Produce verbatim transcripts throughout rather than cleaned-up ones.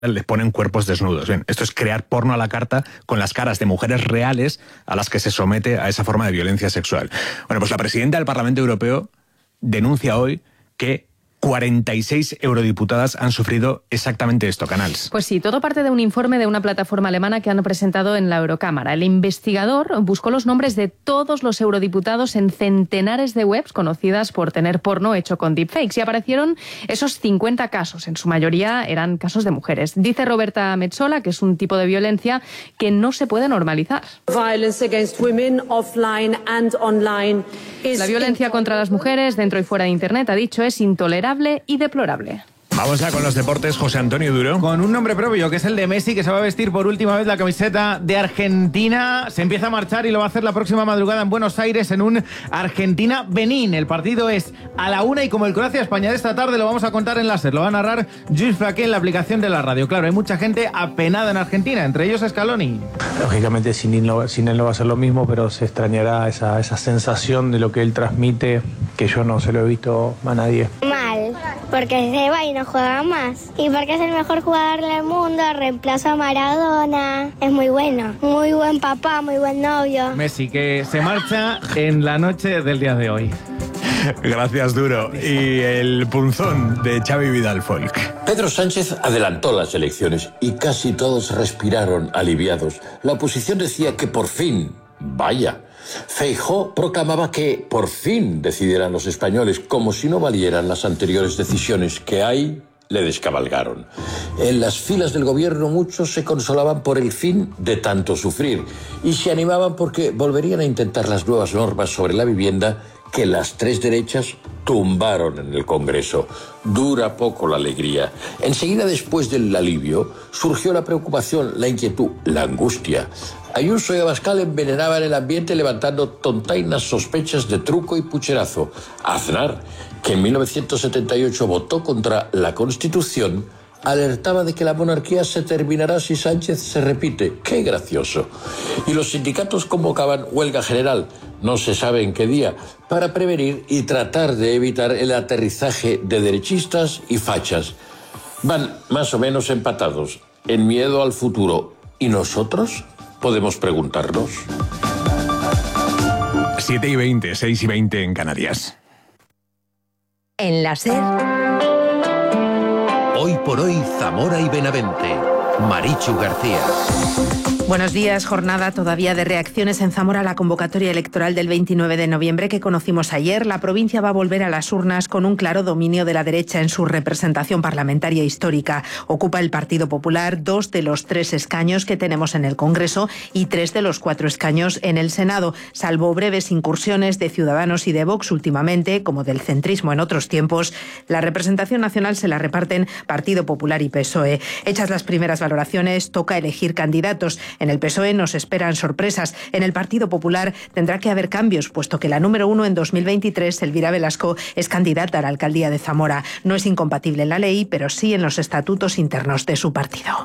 les ponen cuerpos desnudos. Bien, esto es crear porno a la carta con las caras de mujeres reales a las que se somete a esa forma de violencia sexual. Bueno, pues la presidenta del Parlamento Europeo denuncia hoy que cuarenta y seis eurodiputadas han sufrido exactamente esto, Canals. Pues sí, todo parte de un informe de una plataforma alemana que han presentado en la Eurocámara. El investigador buscó los nombres de todos los eurodiputados en centenares de webs conocidas por tener porno hecho con deepfakes y aparecieron esos cincuenta casos. En su mayoría eran casos de mujeres. Dice Roberta Metsola que es un tipo de violencia que no se puede normalizar. La violencia contra las mujeres dentro y fuera de Internet, ha dicho, es intolerable y deplorable. Vamos ya con los deportes, José Antonio Duro. Con un nombre propio, que es el de Messi, que se va a vestir por última vez la camiseta de Argentina. Se empieza a marchar y lo va a hacer la próxima madrugada en Buenos Aires en un Argentina-Benín. El partido es a la una y como el Croacia-España de esta tarde lo vamos a contar en láser. Lo va a narrar Luis Flaqué en la aplicación de la radio. Claro, hay mucha gente apenada en Argentina, entre ellos Scaloni. Lógicamente sin él, no, sin él no va a ser lo mismo, pero se extrañará esa, esa sensación de lo que él transmite, que yo no se lo he visto a nadie. Mal, porque se va y no juega más. Y porque es el mejor jugador del mundo, reemplazo a Maradona. Es muy bueno, muy buen papá, muy buen novio. Messi, que se marcha en la noche del día de hoy. Gracias, Duro. Y el punzón de Xavi Vidal Folk. Pedro Sánchez adelantó las elecciones y casi todos respiraron aliviados. La oposición decía que por fin, vaya. Feijóo proclamaba que por fin decidieran los españoles, como si no valieran las anteriores decisiones que hay, le descabalgaron. En las filas del gobierno muchos se consolaban por el fin de tanto sufrir y se animaban porque volverían a intentar las nuevas normas sobre la vivienda que las tres derechas tumbaron en el Congreso. Dura poco la alegría. Enseguida, después del alivio, surgió la preocupación, la inquietud, la angustia. Ayuso y Abascal envenenaban el ambiente levantando tontainas sospechas de truco y pucherazo. Aznar, que en mil novecientos setenta y ocho votó contra la Constitución, alertaba de que la monarquía se terminará si Sánchez se repite. ¡Qué gracioso! Y los sindicatos convocaban huelga general, no se sabe en qué día, para prevenir y tratar de evitar el aterrizaje de derechistas y fachas. Van más o menos empatados, en miedo al futuro. ¿Y nosotros? Podemos preguntarnos. siete y veinte, seis y veinte en Canarias. En la SER. Hoy por hoy, Zamora y Benavente. Marichu García. Buenos días. Jornada todavía de reacciones en Zamora a la convocatoria electoral del veintinueve de noviembre que conocimos ayer. La provincia va a volver a las urnas con un claro dominio de la derecha en su representación parlamentaria histórica. Ocupa el Partido Popular dos de los tres escaños que tenemos en el Congreso y tres de los cuatro escaños en el Senado, salvo breves incursiones de Ciudadanos y de Vox últimamente, como del centrismo en otros tiempos. La representación nacional se la reparten Partido Popular y P S O E. Hechas las primeras valoraciones, toca elegir candidatos. En el P S O E nos esperan sorpresas. En el Partido Popular tendrá que haber cambios, puesto que la número uno en dos mil veintitrés, Elvira Velasco, es candidata a la alcaldía de Zamora. No es incompatible en la ley, pero sí en los estatutos internos de su partido.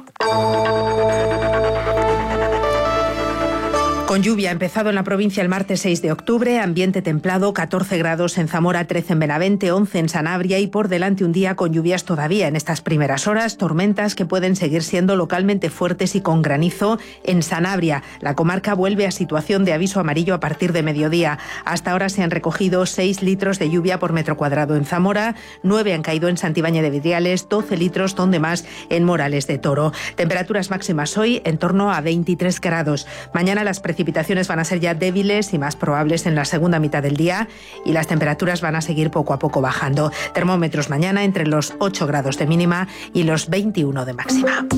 Con lluvia ha empezado en la provincia el martes seis de octubre, ambiente templado, catorce grados en Zamora, trece en Benavente, once en Sanabria y por delante un día con lluvias todavía en estas primeras horas, tormentas que pueden seguir siendo localmente fuertes y con granizo en Sanabria. La comarca vuelve a situación de aviso amarillo a partir de mediodía. Hasta ahora se han recogido seis litros de lluvia por metro cuadrado en Zamora, nueve han caído en Santibáñez de Vidriales, doce litros donde más en Morales de Toro. Temperaturas máximas hoy en torno a veintitrés grados. Mañana las precipitaciones precipitaciones van a ser ya débiles y más probables en la segunda mitad del día y las temperaturas van a seguir poco a poco bajando. Termómetros mañana entre los ocho grados de mínima y los veintiuno de máxima.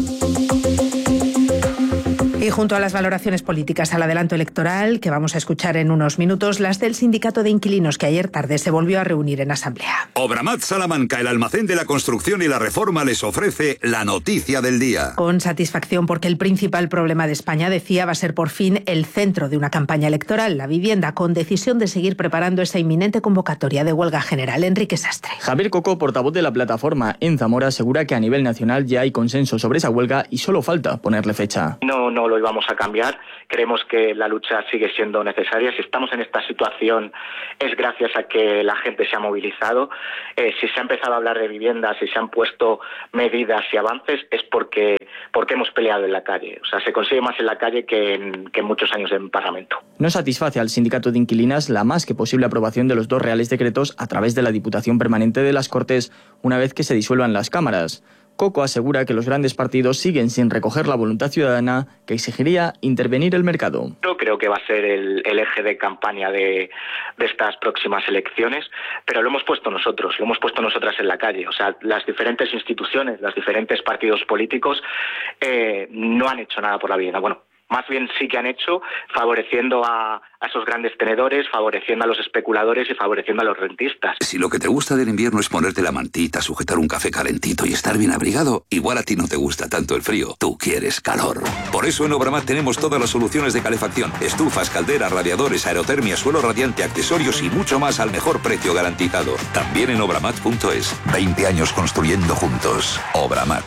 Y junto a las valoraciones políticas al adelanto electoral, que vamos a escuchar en unos minutos, las del Sindicato de Inquilinos, que ayer tarde se volvió a reunir en asamblea. Obramat Salamanca, el almacén de la construcción y la reforma, les ofrece la noticia del día. Con satisfacción, porque el principal problema de España, decía, va a ser por fin el centro de una campaña electoral, la vivienda, con decisión de seguir preparando esa inminente convocatoria de huelga general. Enrique Sastre. Javier Coco, portavoz de la plataforma en Zamora, asegura que a nivel nacional ya hay consenso sobre esa huelga y solo falta ponerle fecha. No, no no lo íbamos a cambiar. Creemos que la lucha sigue siendo necesaria. Si estamos en esta situación es gracias a que la gente se ha movilizado. Eh, si se ha empezado a hablar de viviendas, si se han puesto medidas y avances, es porque, porque hemos peleado en la calle. O sea, se consigue más en la calle que en, que en muchos años en Parlamento. No satisface al sindicato de inquilinas la más que posible aprobación de los dos reales decretos a través de la Diputación Permanente de las Cortes una vez que se disuelvan las cámaras. Coco asegura que los grandes partidos siguen sin recoger la voluntad ciudadana que exigiría intervenir el mercado. Yo creo que va a ser el, el eje de campaña de, de estas próximas elecciones, pero lo hemos puesto nosotros, lo hemos puesto nosotras en la calle. O sea, las diferentes instituciones, los diferentes partidos políticos eh, no han hecho nada por la vivienda. Bueno, más bien sí que han hecho, favoreciendo a, a esos grandes tenedores, favoreciendo a los especuladores y favoreciendo a los rentistas. Si lo que te gusta del invierno es ponerte la mantita, sujetar un café calentito y estar bien abrigado, igual a ti no te gusta tanto el frío. Tú quieres calor. Por eso en Obramat tenemos todas las soluciones de calefacción. Estufas, calderas, radiadores, aerotermia, suelo radiante, accesorios y mucho más al mejor precio garantizado. También en obramat punto es. veinte años construyendo juntos. Obramat.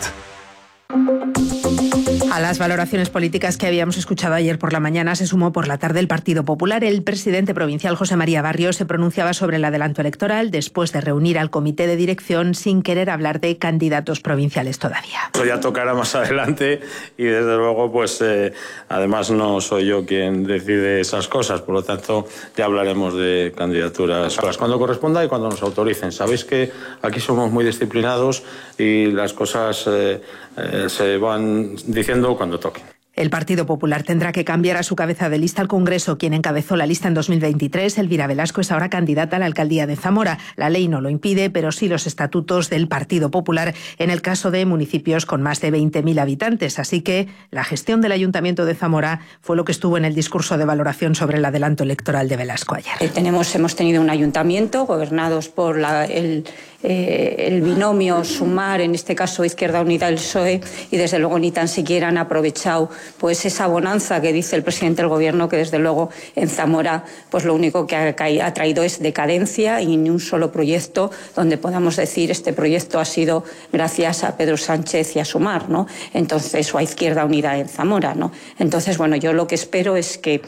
A las valoraciones políticas que habíamos escuchado ayer por la mañana se sumó por la tarde el Partido Popular. El presidente provincial José María Barrio se pronunciaba sobre el adelanto electoral después de reunir al comité de dirección sin querer hablar de candidatos provinciales todavía. Eso ya tocará más adelante y desde luego pues eh, además no soy yo quien decide esas cosas, por lo tanto ya hablaremos de candidaturas cuando corresponda y cuando nos autoricen. Sabéis que aquí somos muy disciplinados y las cosas eh, eh, se van diciendo cuando toque. El Partido Popular tendrá que cambiar a su cabeza de lista al Congreso. Quien encabezó la lista en dos mil veintitrés, Elvira Velasco, es ahora candidata a la alcaldía de Zamora. La ley no lo impide, pero sí los estatutos del Partido Popular en el caso de municipios con más de veinte mil habitantes. Así que la gestión del Ayuntamiento de Zamora fue lo que estuvo en el discurso de valoración sobre el adelanto electoral de Velasco ayer. Eh, tenemos, hemos tenido un ayuntamiento gobernados por la, el, eh, el binomio Sumar, en este caso Izquierda Unida del P S O E, y desde luego ni tan siquiera han aprovechado pues esa bonanza que dice el presidente del Gobierno, que desde luego en Zamora pues lo único que ha, ha traído es decadencia y ni un solo proyecto donde podamos decir este proyecto ha sido gracias a Pedro Sánchez y a Sumar, ¿no? Entonces, o a Izquierda Unida en Zamora, ¿no? Entonces, bueno, yo lo que espero es que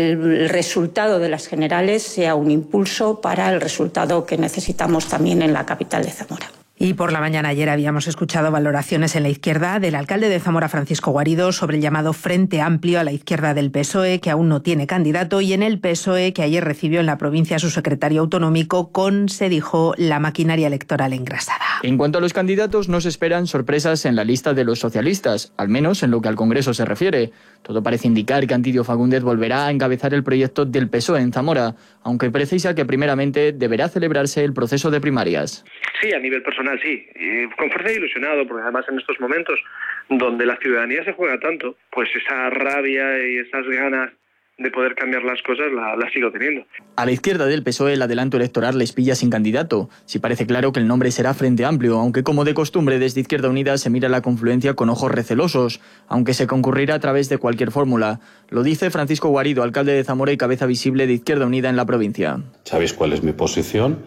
el resultado de las generales sea un impulso para el resultado que necesitamos también en la capital de Zamora. Y por la mañana ayer habíamos escuchado valoraciones en la izquierda del alcalde de Zamora, Francisco Guarido, sobre el llamado Frente Amplio a la izquierda del P S O E, que aún no tiene candidato, y en el P S O E, que ayer recibió en la provincia a su secretario autonómico con, se dijo, la maquinaria electoral engrasada. En cuanto a los candidatos, no se esperan sorpresas en la lista de los socialistas, al menos en lo que al Congreso se refiere. Todo parece indicar que Antidio Fagúndez volverá a encabezar el proyecto del P S O E en Zamora, aunque precisa que primeramente deberá celebrarse el proceso de primarias. Sí, a nivel personal sí, y con fuerza e ilusionado, porque además en estos momentos donde la ciudadanía se juega tanto, pues esa rabia y esas ganas de poder cambiar las cosas la, la sigo teniendo. A la izquierda del P S O E el adelanto electoral les pilla sin candidato. Sí parece claro que el nombre será Frente Amplio, aunque como de costumbre desde Izquierda Unida se mira la confluencia con ojos recelosos, aunque se concurrirá a través de cualquier fórmula. Lo dice Francisco Guarido, alcalde de Zamora y cabeza visible de Izquierda Unida en la provincia. Sabéis cuál es mi posición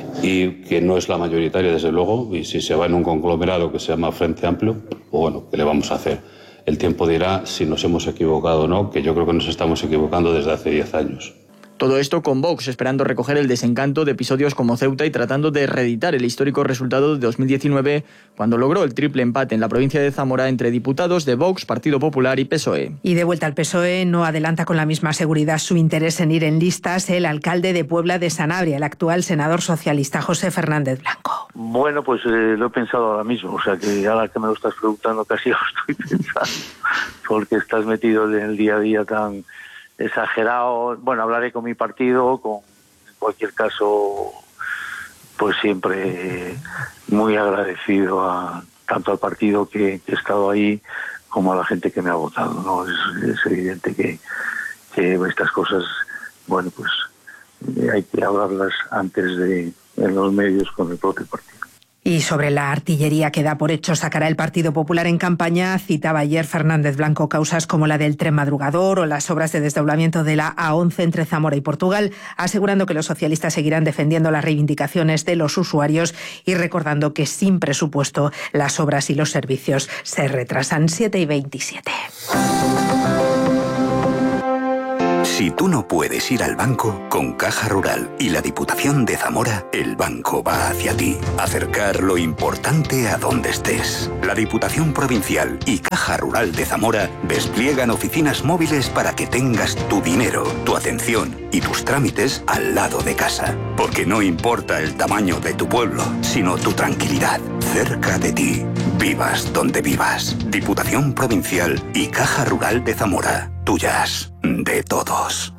y que no es la mayoritaria desde luego, y si se va en un conglomerado que se llama Frente Amplio, pues bueno, ¿qué le vamos a hacer? El tiempo dirá si nos hemos equivocado o no, que yo creo que nos estamos equivocando desde hace diez años. Todo esto con Vox, esperando recoger el desencanto de episodios como Ceuta y tratando de reeditar el histórico resultado de dos mil diecinueve, cuando logró el triple empate en la provincia de Zamora entre diputados de Vox, Partido Popular y P S O E. Y de vuelta al P S O E, no adelanta con la misma seguridad su interés en ir en listas el alcalde de Puebla de Sanabria, el actual senador socialista José Fernández Blanco. Bueno, pues eh, lo he pensado ahora mismo, o sea que ahora que me lo estás preguntando casi lo estoy pensando, porque estás metido en el día a día tan exagerado. Bueno, hablaré con mi partido, con, en cualquier caso, pues siempre muy agradecido a tanto al partido que, que he estado ahí como a la gente que me ha votado, ¿no? Es, es evidente que, que estas cosas, bueno, pues eh, hay que hablarlas antes de en los medios con el propio partido. Y sobre la artillería que da por hecho sacará el Partido Popular en campaña, citaba ayer Fernández Blanco causas como la del tren madrugador o las obras de desdoblamiento de la A once entre Zamora y Portugal, asegurando que los socialistas seguirán defendiendo las reivindicaciones de los usuarios y recordando que sin presupuesto las obras y los servicios se retrasan. siete y veintisiete. Si tú no puedes ir al banco, con Caja Rural y la Diputación de Zamora, el banco va hacia ti. Acercar lo importante a donde estés. La Diputación Provincial y Caja Rural de Zamora despliegan oficinas móviles para que tengas tu dinero, tu atención y tus trámites al lado de casa. Porque no importa el tamaño de tu pueblo, sino tu tranquilidad, cerca de ti. Vivas donde vivas. Diputación Provincial y Caja Rural de Zamora. Tuyas, de todos.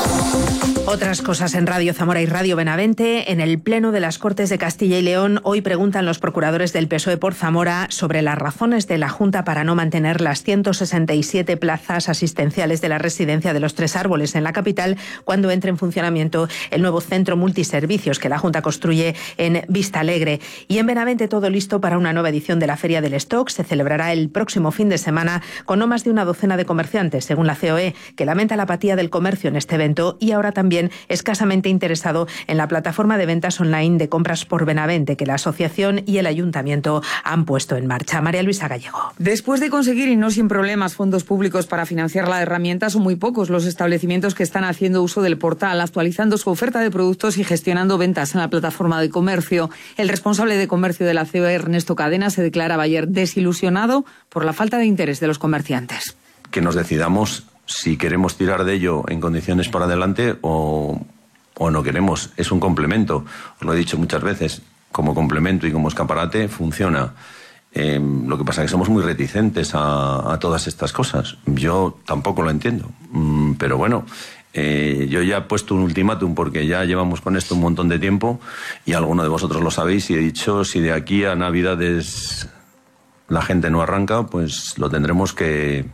Otras cosas en Radio Zamora y Radio Benavente. En el Pleno de las Cortes de Castilla y León, hoy preguntan los procuradores del P S O E por Zamora sobre las razones de la Junta para no mantener las ciento sesenta y siete plazas asistenciales de la residencia de los Tres Árboles en la capital cuando entre en funcionamiento el nuevo centro multiservicios que la Junta construye en Vista Alegre. Y en Benavente todo listo para una nueva edición de la Feria del Stock. Se celebrará el próximo fin de semana con no más de una docena de comerciantes, según la C O E, que lamenta la apatía del comercio en este evento y ahora también escasamente interesado en la plataforma de ventas online de compras por Benavente que la asociación y el ayuntamiento han puesto en marcha. María Luisa Gallego. Después de conseguir y no sin problemas fondos públicos para financiar la herramienta, son muy pocos los establecimientos que están haciendo uso del portal, actualizando su oferta de productos y gestionando ventas en la plataforma de comercio. El responsable de comercio de la C O E, Ernesto Cadena, se declaraba ayer desilusionado por la falta de interés de los comerciantes. Que nos decidamos si queremos tirar de ello en condiciones para adelante o, o no queremos. Es un complemento, os lo he dicho muchas veces, como complemento y como escaparate funciona. Eh, lo que pasa es que somos muy reticentes a, a todas estas cosas. Yo tampoco lo entiendo, mm, pero bueno, eh, yo ya he puesto un ultimátum porque ya llevamos con esto un montón de tiempo y alguno de vosotros lo sabéis y he dicho, si de aquí a Navidades la gente no arranca, pues lo tendremos que...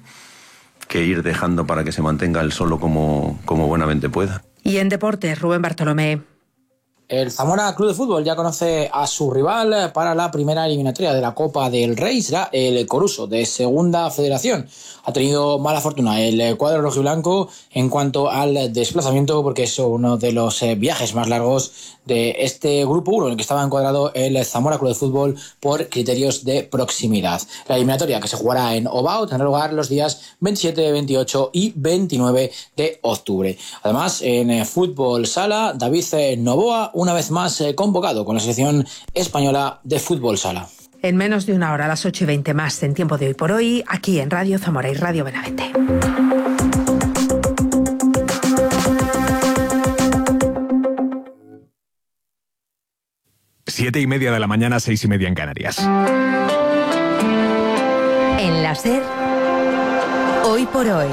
que ir dejando para que se mantenga el solo como, como buenamente pueda. Y en deportes, Rubén Bartolomé. El Zamora Club de Fútbol ya conoce a su rival para la primera eliminatoria de la Copa del Rey, será el Coruso de Segunda Federación. Ha tenido mala fortuna el cuadro rojiblanco en cuanto al desplazamiento porque es uno de los viajes más largos de este grupo uno en el que estaba encuadrado el Zamora Club de Fútbol por criterios de proximidad. La eliminatoria, que se jugará en Ovao, tendrá lugar los días veintisiete, veintiocho y veintinueve de octubre. Además, en fútbol sala, David Novoa, una vez más convocado con la selección española de fútbol sala. En menos de una hora, a las ocho y veinte más en Tiempo de Hoy por Hoy, aquí en Radio Zamora y Radio Benavente. Siete y media de la mañana, seis y media en Canarias. En la SER, Hoy por Hoy,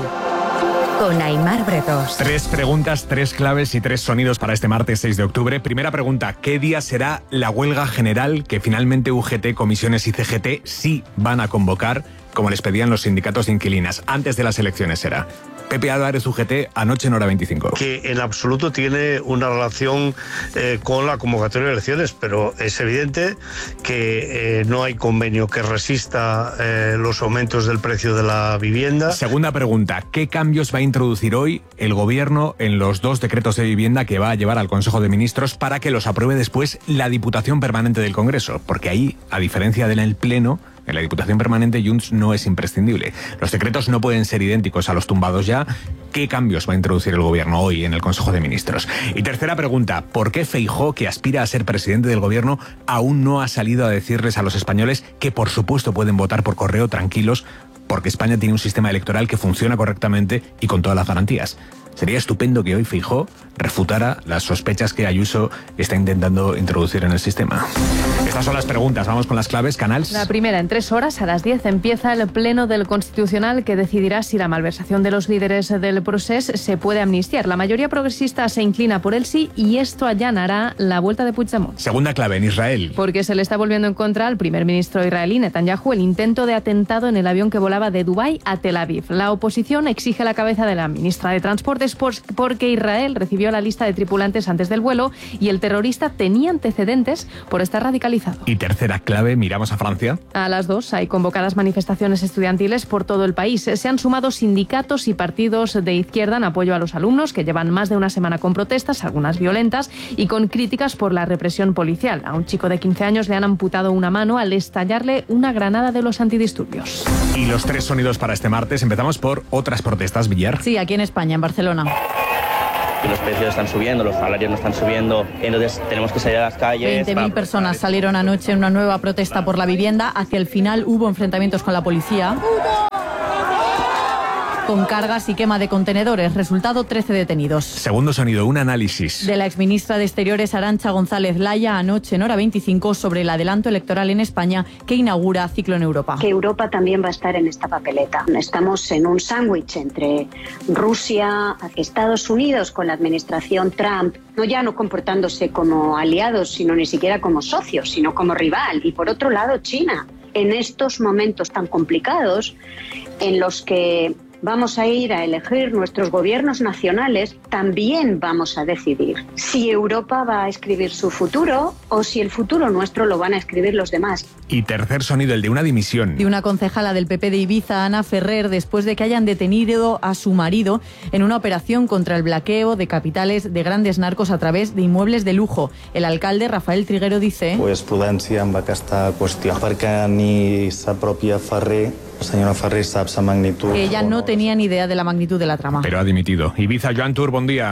con Aimar Bretos. Tres preguntas, tres claves y tres sonidos para este martes seis de octubre. Primera pregunta, ¿qué día será la huelga general que finalmente U G T, comisiones y C G T sí van a convocar, como les pedían los sindicatos de inquilinas? Antes de las elecciones será. Pepe Álvarez, U G T, anoche en Hora veinticinco. Que en absoluto tiene una relación eh, con la convocatoria de elecciones, pero es evidente que eh, no hay convenio que resista eh, los aumentos del precio de la vivienda. Segunda pregunta, ¿qué cambios va a introducir hoy el Gobierno en los dos decretos de vivienda que va a llevar al Consejo de Ministros para que los apruebe después la Diputación Permanente del Congreso? Porque ahí, a diferencia del el Pleno, en la Diputación Permanente, Junts no es imprescindible. Los decretos no pueden ser idénticos a los tumbados ya. ¿Qué cambios va a introducir el Gobierno hoy en el Consejo de Ministros? Y tercera pregunta, ¿por qué Feijóo, que aspira a ser presidente del Gobierno, aún no ha salido a decirles a los españoles que por supuesto pueden votar por correo tranquilos porque España tiene un sistema electoral que funciona correctamente y con todas las garantías? Sería estupendo que hoy Feijóo refutara las sospechas que Ayuso está intentando introducir en el sistema. Estas son las preguntas. Vamos con las claves. Canals. La primera, en tres horas, a las diez, empieza el Pleno del Constitucional que decidirá si la malversación de los líderes del procés se puede amnistiar. La mayoría progresista se inclina por el sí y esto allanará la vuelta de Puigdemont. Segunda clave, en Israel. Porque se le está volviendo en contra al primer ministro israelí, Netanyahu, el intento de atentado en el avión que volaba de Dubái a Tel Aviv. La oposición exige la cabeza de la ministra de Transportes porque Israel recibió la lista de tripulantes antes del vuelo y el terrorista tenía antecedentes por estar radicalizado. Y tercera clave, miramos a Francia. A las dos hay convocadas manifestaciones estudiantiles por todo el país. Se han sumado sindicatos y partidos de izquierda en apoyo a los alumnos que llevan más de una semana con protestas, algunas violentas, y con críticas por la represión policial. A un chico de quince años le han amputado una mano al estallarle una granada de los antidisturbios. Y los tres sonidos para este martes. Empezamos por otras protestas, Villar. Sí, aquí en España, en Barcelona. y los precios están subiendo, los salarios no están subiendo, entonces tenemos que salir a las calles. veinte mil personas salieron anoche en una nueva protesta por la vivienda. Hacia el final hubo enfrentamientos con la policía, con cargas y quema de contenedores. Resultado, trece detenidos. Segundo sonido, un análisis de la exministra de Exteriores Arantxa González Laya anoche en Hora veinticinco sobre el adelanto electoral en España que inaugura ciclo en Europa. Que Europa también va a estar en esta papeleta. Estamos en un sándwich entre Rusia, Estados Unidos con la administración Trump, no ya no comportándose como aliados, sino ni siquiera como socios, sino como rival. Y por otro lado, China. En estos momentos tan complicados en los que vamos a ir a elegir nuestros gobiernos nacionales, también vamos a decidir si Europa va a escribir su futuro o si el futuro nuestro lo van a escribir los demás. Y tercer sonido, el de una dimisión. De una concejala del P P de Ibiza, Ana Ferrer, después de que hayan detenido a su marido en una operación contra el blanqueo de capitales de grandes narcos a través de inmuebles de lujo. El alcalde, Rafael Triguero, dice... Pues prudència amb aquesta qüestió, perquè ni sa pròpia Ferrer, la senyora Ferrer, sap sa magnitud... Que ella no tenía ni idea de la magnitud de la trama. Pero ha dimitido. Ibiza, Joan Tur, buen día.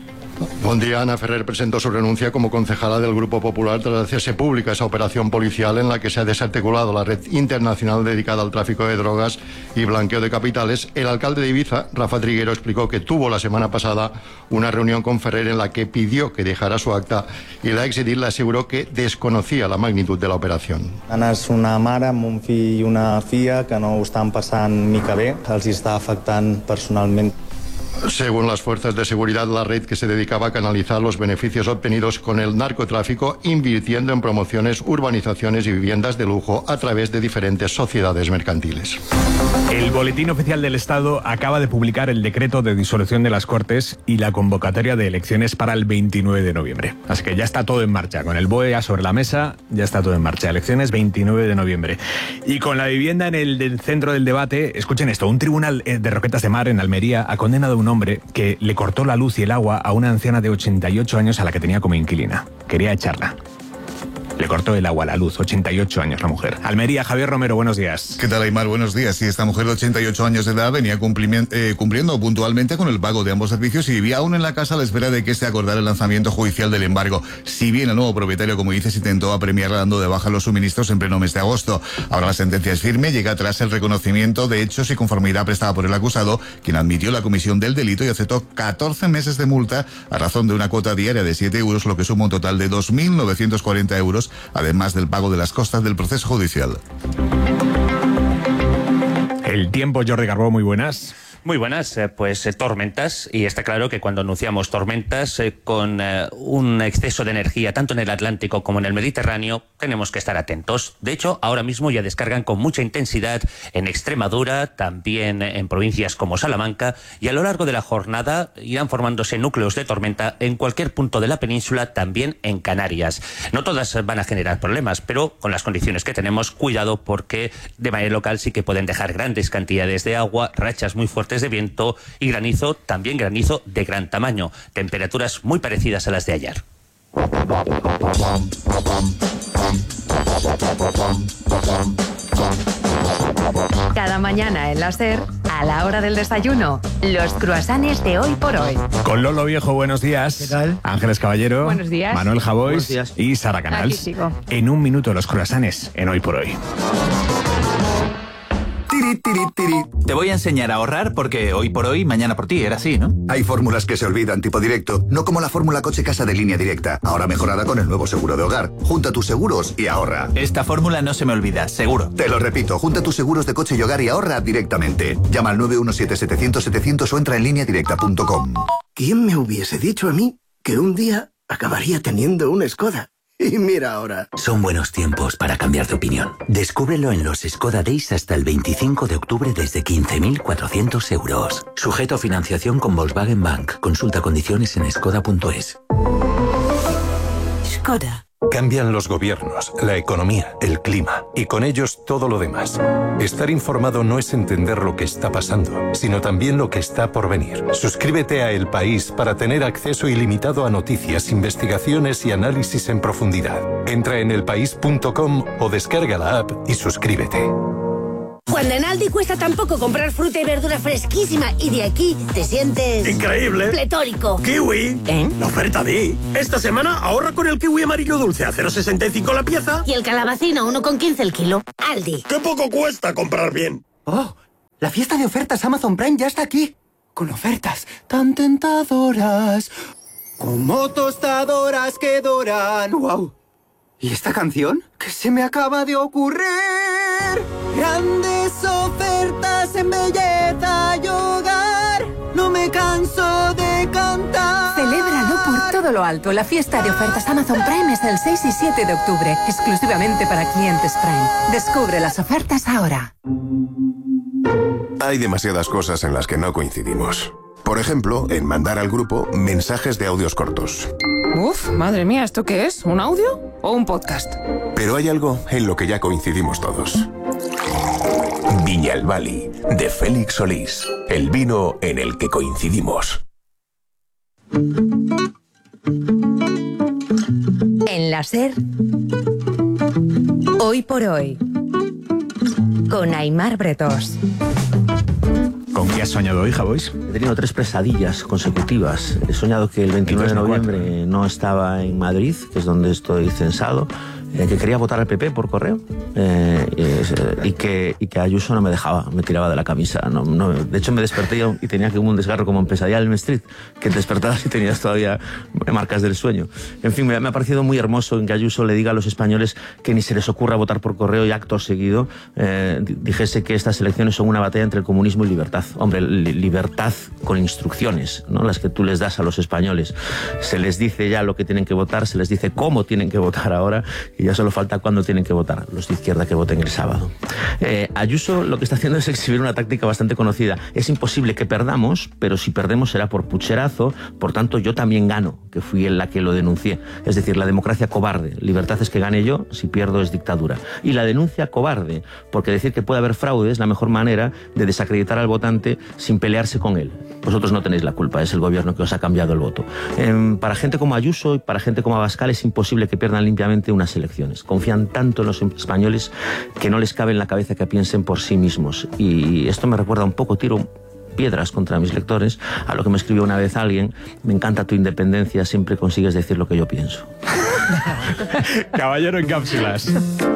Buen día. Ana Ferrer presentó su renuncia como concejala del Grupo Popular tras hacerse pública esa operación policial en la que se ha desarticulado la red internacional dedicada al tráfico de drogas y blanqueo de capitales. El alcalde de Ibiza, Rafa Triguero, explicó que tuvo la semana pasada una reunión con Ferrer en la que pidió que dejara su acta y la exedil le aseguró que desconocía la magnitud de la operación. Ana és una mare amb un fill i una filla que no ho estan passant mica bé, els hi està afectant personalment. Según las fuerzas de seguridad, la red que se dedicaba a canalizar los beneficios obtenidos con el narcotráfico invirtiendo en promociones, urbanizaciones y viviendas de lujo a través de diferentes sociedades mercantiles. El Boletín Oficial del Estado acaba de publicar el decreto de disolución de las Cortes y la convocatoria de elecciones para el veintinueve de noviembre. Así que ya está todo en marcha. Con el B O E ya sobre la mesa, ya está todo en marcha. Elecciones veintinueve de noviembre. Y con la vivienda en el del centro del debate, escuchen esto, un tribunal de Roquetas de Mar en Almería ha condenado a un hombre que le cortó la luz y el agua a una anciana de ochenta y ocho años a la que tenía como inquilina. Quería echarla. Le cortó el agua, la luz, ochenta y ocho años la mujer. Almería, Javier Romero, buenos días. ¿Qué tal, Aymar? Buenos días. Y esta mujer de ochenta y ocho años de edad venía eh, cumpliendo puntualmente con el pago de ambos servicios y vivía aún en la casa a la espera de que se acordara el lanzamiento judicial del embargo. Si bien el nuevo propietario, como dices, intentó apremiarla dando de baja los suministros en pleno mes de agosto. Ahora la sentencia es firme, llega tras el reconocimiento de hechos y conformidad prestada por el acusado, quien admitió la comisión del delito y aceptó catorce meses de multa a razón de una cuota diaria de siete euros, lo que suma un total de dos mil novecientos cuarenta euros, además del pago de las costas del proceso judicial. El tiempo, Jordi Carbó, muy buenas. Muy buenas, eh, pues eh, tormentas, y está claro que cuando anunciamos tormentas eh, con eh, un exceso de energía tanto en el Atlántico como en el Mediterráneo, tenemos que estar atentos. De hecho, ahora mismo ya descargan con mucha intensidad en Extremadura, también en provincias como Salamanca, y a lo largo de la jornada irán formándose núcleos de tormenta en cualquier punto de la península, también en Canarias. No todas van a generar problemas, pero con las condiciones que tenemos, cuidado, porque de manera local sí que pueden dejar grandes cantidades de agua, rachas muy fuertes de viento y granizo, también granizo de gran tamaño. Temperaturas muy parecidas a las de ayer. Cada mañana en la SER, a la hora del desayuno, los croissants de Hoy por Hoy. Con Lolo Viejo, buenos días. ¿Qué tal? Ángeles Caballero. Buenos días. Manuel Javois. Buenos días. Y Sara Canals. Aquí sigo. En un minuto, los croissants en Hoy por Hoy. Tiri, tiri, tiri. Te voy a enseñar a ahorrar porque hoy por hoy, mañana por ti, era así, ¿no? Hay fórmulas que se olvidan, tipo directo, no como la fórmula coche-casa de Línea Directa, ahora mejorada con el nuevo seguro de hogar. Junta tus seguros y ahorra. Esta fórmula no se me olvida, seguro. Te lo repito, junta tus seguros de coche y hogar y ahorra directamente. Llama al nueve uno siete, setecientos, setecientos o entra en línea directa punto com. ¿Quién me hubiese dicho a mí que un día acabaría teniendo una Skoda? Y mira ahora. Son buenos tiempos para cambiar de opinión. Descúbrelo en los Skoda Days hasta el veinticinco de octubre desde quince mil cuatrocientos euros. Sujeto a financiación con Volkswagen Bank. Consulta condiciones en skoda punto es. Skoda. Cambian los gobiernos, la economía, el clima y con ellos todo lo demás. Estar informado no es entender lo que está pasando, sino también lo que está por venir. Suscríbete a El País para tener acceso ilimitado a noticias, investigaciones y análisis en profundidad. Entra en elpaís punto com o descarga la app y suscríbete. Cuando en Aldi cuesta tan poco comprar fruta y verdura fresquísima y de aquí te sientes... ¡increíble! ¡Pletórico! ¡Kiwi! ¿Eh? La oferta di. Esta semana ahorra con el kiwi amarillo dulce a cero coma sesenta y cinco la pieza. Y el calabacín a uno con quince el kilo. Aldi. ¡Qué poco cuesta comprar bien! ¡Oh! La fiesta de ofertas Amazon Prime ya está aquí. Con ofertas tan tentadoras como tostadoras que doran. ¡Wow! ¿Y esta canción? ¿Qué se me acaba de ocurrir? Grandes ofertas en belleza y hogar. No me canso de cantar. Celébralo por todo lo alto. La fiesta de ofertas Amazon Prime es el seis y siete de octubre, exclusivamente para clientes Prime. Descubre las ofertas ahora. Hay demasiadas cosas en las que no coincidimos. Por ejemplo, en mandar al grupo mensajes de audios cortos. Uf, madre mía, ¿esto qué es? ¿Un audio o un podcast? Pero hay algo en lo que ya coincidimos todos. Viñalbali, de Félix Solís. El vino en el que coincidimos. En la SER, Hoy por Hoy, con Aimar Bretós. ¿Con qué has soñado hoy, Javois? He tenido tres pesadillas consecutivas. He soñado que el veintinueve de noviembre no estaba en Madrid, que es donde estoy censado, eh, que quería votar al P P por correo eh, y, y, que, y que Ayuso no me dejaba, me tiraba de la camisa. No, no, de hecho, me desperté y tenía que un desgarro como en Pesadilla del Street, que te despertabas y tenías todavía marcas del sueño. En fin, me, me ha parecido muy hermoso en que Ayuso le diga a los españoles que ni se les ocurra votar por correo y acto seguido eh, dijese que estas elecciones son una batalla entre el comunismo y libertad. Hombre, li libertad con instrucciones, ¿no? Las que tú les das a los españoles. Se les dice ya lo que tienen que votar, se les dice cómo tienen que votar ahora y ya solo falta cuándo tienen que votar, los de izquierda que voten el sábado. Eh, Ayuso lo que está haciendo es exhibir una táctica bastante conocida. Es imposible que perdamos, pero si perdemos será por pucherazo, por tanto yo también gano, que fui la que lo denuncié. Es decir, la democracia cobarde. Libertad es que gane yo, si pierdo es dictadura. Y la denuncia cobarde, porque decir que puede haber fraude es la mejor manera de desacreditar al votante sin pelearse con él. Vosotros no tenéis la culpa, es el gobierno que os ha cambiado el voto. Eh, para gente como Ayuso y para gente como Abascal es imposible que pierdan limpiamente unas elecciones. Confían tanto en los españoles que no les cabe en la cabeza que piensen por sí mismos. Y esto me recuerda un poco, tiro piedras contra mis lectores, a lo que me escribió una vez alguien: me encanta tu independencia, siempre consigues decir lo que yo pienso. Caballero en cápsulas.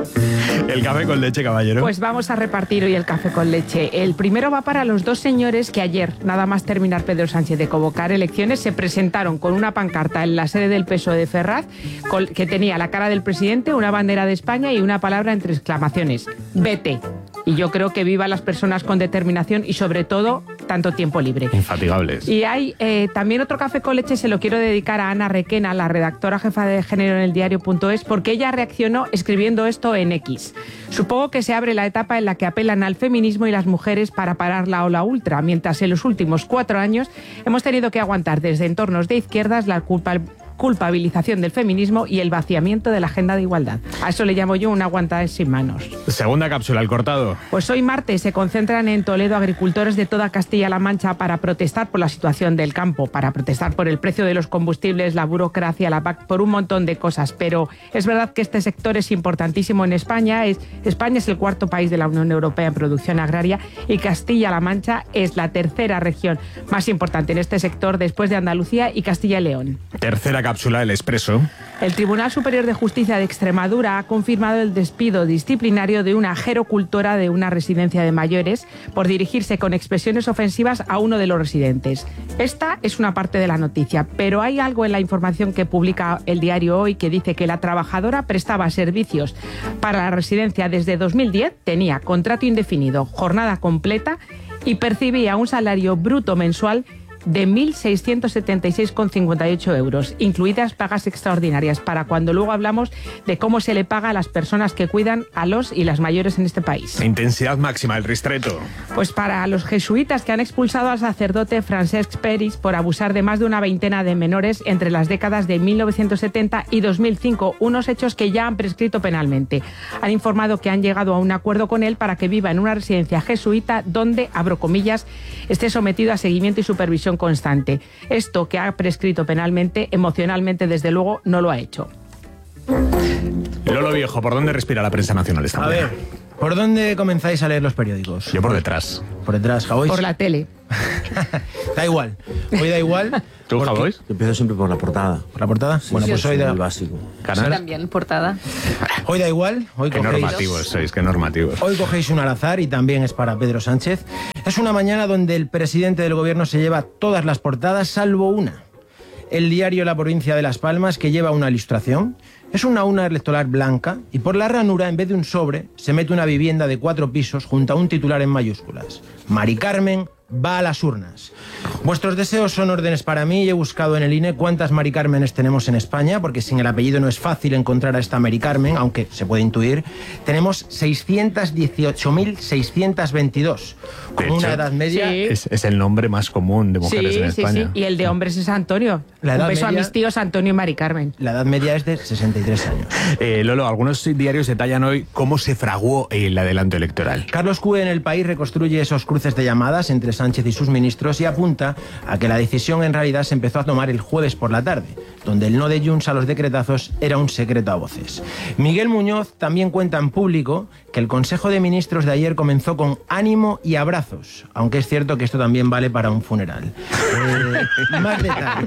El café con leche, caballero. Pues vamos a repartir hoy el café con leche. El primero va para los dos señores que ayer, nada más terminar Pedro Sánchez de convocar elecciones, se presentaron con una pancarta en la sede del P S O E de Ferraz que tenía la cara del presidente, una bandera de España y una palabra entre exclamaciones: vete. Y yo creo que viva las personas con determinación y sobre todo tanto tiempo libre. Infatigables. Y hay eh, también otro café con leche, se lo quiero dedicar a Ana Requena, la redactora jefa de género en el diario punto es, porque ella reaccionó escribiendo esto en X. Supongo que se abre la etapa en la que apelan al feminismo y las mujeres para parar la ola ultra, mientras en los últimos cuatro años hemos tenido que aguantar desde entornos de izquierdas la culpa culpabilización del feminismo y el vaciamiento de la agenda de igualdad. A eso le llamo yo una aguantada sin manos. Segunda cápsula, el cortado. Pues hoy martes se concentran en Toledo agricultores de toda Castilla-La Mancha para protestar por la situación del campo, para protestar por el precio de los combustibles, la burocracia, la P A C, por un montón de cosas. Pero es verdad que este sector es importantísimo en España. Es, España es el cuarto país de la Unión Europea en producción agraria y Castilla-La Mancha es la tercera región más importante en este sector después de Andalucía y Castilla y León. Tercera cápsula, el Expreso. El Tribunal Superior de Justicia de Extremadura ha confirmado el despido disciplinario de una gerocultora de una residencia de mayores por dirigirse con expresiones ofensivas a uno de los residentes. Esta es una parte de la noticia, pero hay algo en la información que publica el diario Hoy que dice que la trabajadora prestaba servicios para la residencia desde dos mil diez, tenía contrato indefinido, jornada completa y percibía un salario bruto mensual de mil seiscientos setenta y seis coma cincuenta y ocho euros, incluidas pagas extraordinarias, para cuando luego hablamos de cómo se le paga a las personas que cuidan a los y las mayores en este país. Intensidad máxima, el ristreto. Pues para los jesuitas que han expulsado al sacerdote Francesc Peris por abusar de más de una veintena de menores entre las décadas de mil novecientos setenta y dos mil cinco, unos hechos que ya han prescrito penalmente. Han informado que han llegado a un acuerdo con él para que viva en una residencia jesuita donde, abro comillas, esté sometido a seguimiento y supervisión constante. Esto que ha prescrito penalmente, emocionalmente desde luego no lo ha hecho. Lolo Viejo, ¿por dónde respira la prensa nacional esta mañana? A ver, ¿Por dónde comenzáis a leer los periódicos? Yo por detrás. Por detrás, Javois. Por la tele. Da igual. Hoy da igual. ¿Tú, Javois? Yo empiezo siempre por la portada. ¿Por la portada? Sí, bueno, sí, pues es hoy da... muy básico. ¿Canal? También, portada. Hoy da igual. Hoy Qué cogéis... normativos sois, qué normativos. Hoy cogéis un al azar y también es para Pedro Sánchez. Es una mañana donde el presidente del gobierno se lleva todas las portadas, salvo una. El diario La Provincia de Las Palmas, que lleva una ilustración. Es una urna electoral blanca y por la ranura, en vez de un sobre, se mete una vivienda de cuatro pisos junto a un titular en mayúsculas. Mari Carmen va a las urnas. Vuestros deseos son órdenes para mí y he buscado en el I N E cuántas Mari Cármenes tenemos en España, porque sin el apellido no es fácil encontrar a esta Mari Carmen, aunque se puede intuir. Tenemos seiscientos dieciocho mil seiscientos veintidós, con De una hecho, edad media... Sí. Es, es el nombre más común de mujeres Sí, en sí, España. sí. Y el de hombres es Antonio. La Un edad beso media- a mis tíos Antonio y Mari Carmen. La edad media es de sesenta y tres años. Eh, Lolo, algunos diarios detallan hoy cómo se fraguó el adelanto electoral. Carlos Cue en El País reconstruye esos cruces de llamadas entre Sánchez y sus ministros y apunta a que la decisión en realidad se empezó a tomar el jueves por la tarde, donde el no de Junts a los decretazos era un secreto a voces. Miguel Muñoz también cuenta en Público que el Consejo de Ministros de ayer comenzó con ánimo y abrazos, aunque es cierto que esto también vale para un funeral. Eh, más detalles.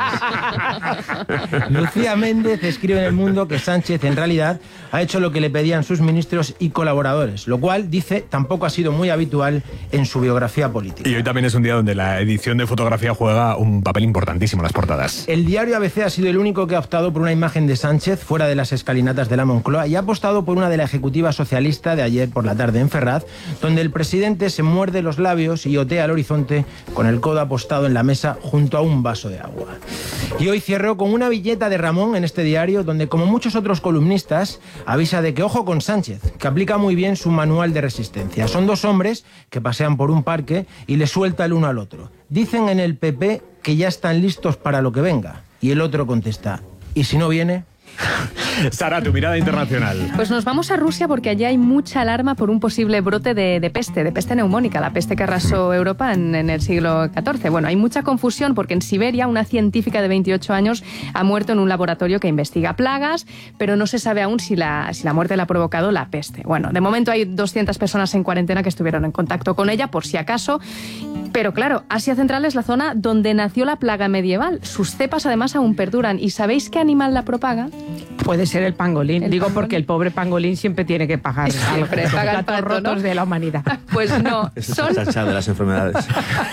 Lucía Méndez escribe en El Mundo que Sánchez en realidad ha hecho lo que le pedían sus ministros y colaboradores, lo cual, dice, tampoco ha sido muy habitual en su biografía política. Y hoy también es un día donde la edición de fotografía juega un papel importantísimo en las portadas. El diario A B C ha sido el único que ha optado por una imagen de Sánchez fuera de las escalinatas de la Moncloa y ha apostado por una de la ejecutiva socialista de ayer por la tarde en Ferraz, donde el presidente se muerde los labios y otea al horizonte con el codo apostado en la mesa junto a un vaso de agua. Y hoy cierro con una viñeta de Ramón en este diario, donde, como muchos otros columnistas, avisa de que ojo con Sánchez, que aplica muy bien su manual de resistencia. Son dos hombres que pasean por un parque y le suelta el uno al otro. Dicen en el P P que ya están listos para lo que venga. Y el otro contesta, ¿y si no viene? Sara, tu mirada internacional. Pues nos vamos a Rusia porque allí hay mucha alarma por un posible brote de, de peste, de peste neumónica, la peste que arrasó Europa en, en el siglo catorce. Bueno, hay mucha confusión porque en Siberia una científica de veintiocho años ha muerto en un laboratorio que investiga plagas, pero no se sabe aún si la, si la muerte la ha provocado la peste. Bueno, de momento hay doscientas personas en cuarentena que estuvieron en contacto con ella, por si acaso. Pero claro, Asia Central es la zona donde nació la plaga medieval. Sus cepas además aún perduran. ¿Y sabéis qué animal la propaga? Puede ser el pangolín. El Digo pangolín. porque el pobre pangolín siempre tiene que pagar Siempre los paga el platos pato, ¿no? rotos de la humanidad. Pues no, Ese es son, el chachá de las enfermedades.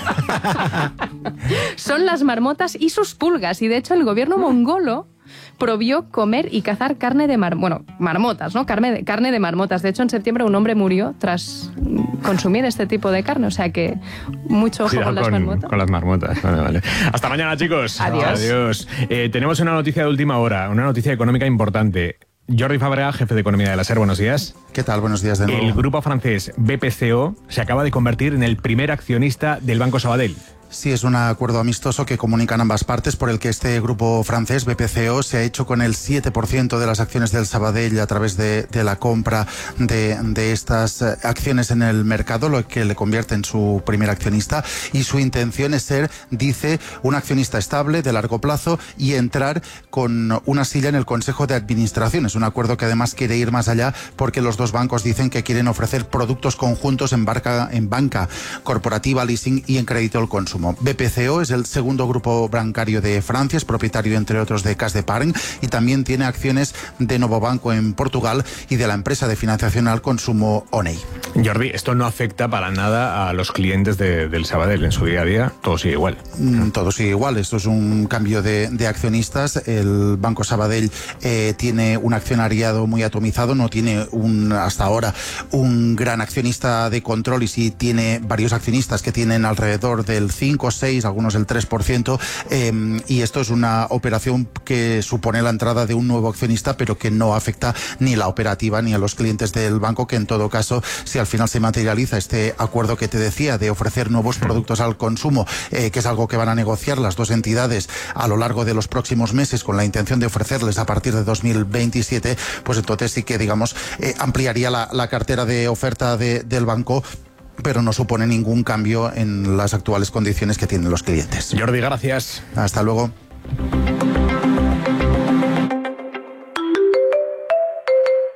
son las marmotas y sus pulgas. Y de hecho el gobierno mongolo prohibió comer y cazar carne de mar... bueno, marmotas, ¿no? Carne de, carne de marmotas. De hecho, en septiembre un hombre murió tras consumir este tipo de carne. O sea que mucho ojo Cuidado con las con, marmotas. con las marmotas. Vale, vale. Hasta mañana, chicos. Adiós. Adiós. Eh, tenemos una noticia de última hora, una noticia económica importante. Jordi Fabregat, jefe de Economía de la SER, buenos días. ¿Qué tal? Buenos días de nuevo. El grupo francés B P C O se acaba de convertir en el primer accionista del Banco Sabadell. Sí, es un acuerdo amistoso que comunican ambas partes por el que este grupo francés, B P C O, se ha hecho con el siete por ciento de las acciones del Sabadell a través de, de la compra de, de estas acciones en el mercado, lo que le convierte en su primer accionista. Y su intención es ser, dice, un accionista estable de largo plazo y entrar con una silla en el Consejo de Administración. Es un acuerdo que además quiere ir más allá porque los dos bancos dicen que quieren ofrecer productos conjuntos en, barca, en banca corporativa, leasing y en crédito al consumo. B P C O es el segundo grupo bancario de Francia, es propietario entre otros de Caisse d'Epargne y también tiene acciones de Novo Banco en Portugal y de la empresa de financiación al consumo Oney. Jordi, esto no afecta para nada a los clientes de, del Sabadell en su día a día, todo sigue igual. Mm, todo sigue igual, esto es un cambio de, de accionistas. El Banco Sabadell eh, tiene un accionariado muy atomizado, no tiene un, hasta ahora un gran accionista de control y sí tiene varios accionistas que tienen alrededor del cinco, seis, algunos del tres por ciento, eh, y esto es una operación que supone la entrada de un nuevo accionista, pero que no afecta ni la operativa ni a los clientes del banco, que en todo caso, si al final se materializa este acuerdo que te decía de ofrecer nuevos productos al consumo, eh, que es algo que van a negociar las dos entidades a lo largo de los próximos meses con la intención de ofrecerles a partir de dos mil veintisiete, pues entonces sí que, digamos, eh, ampliaría la, la cartera de oferta de, del banco, pero no supone ningún cambio en las actuales condiciones que tienen los clientes. Jordi, gracias. Hasta luego. Vale.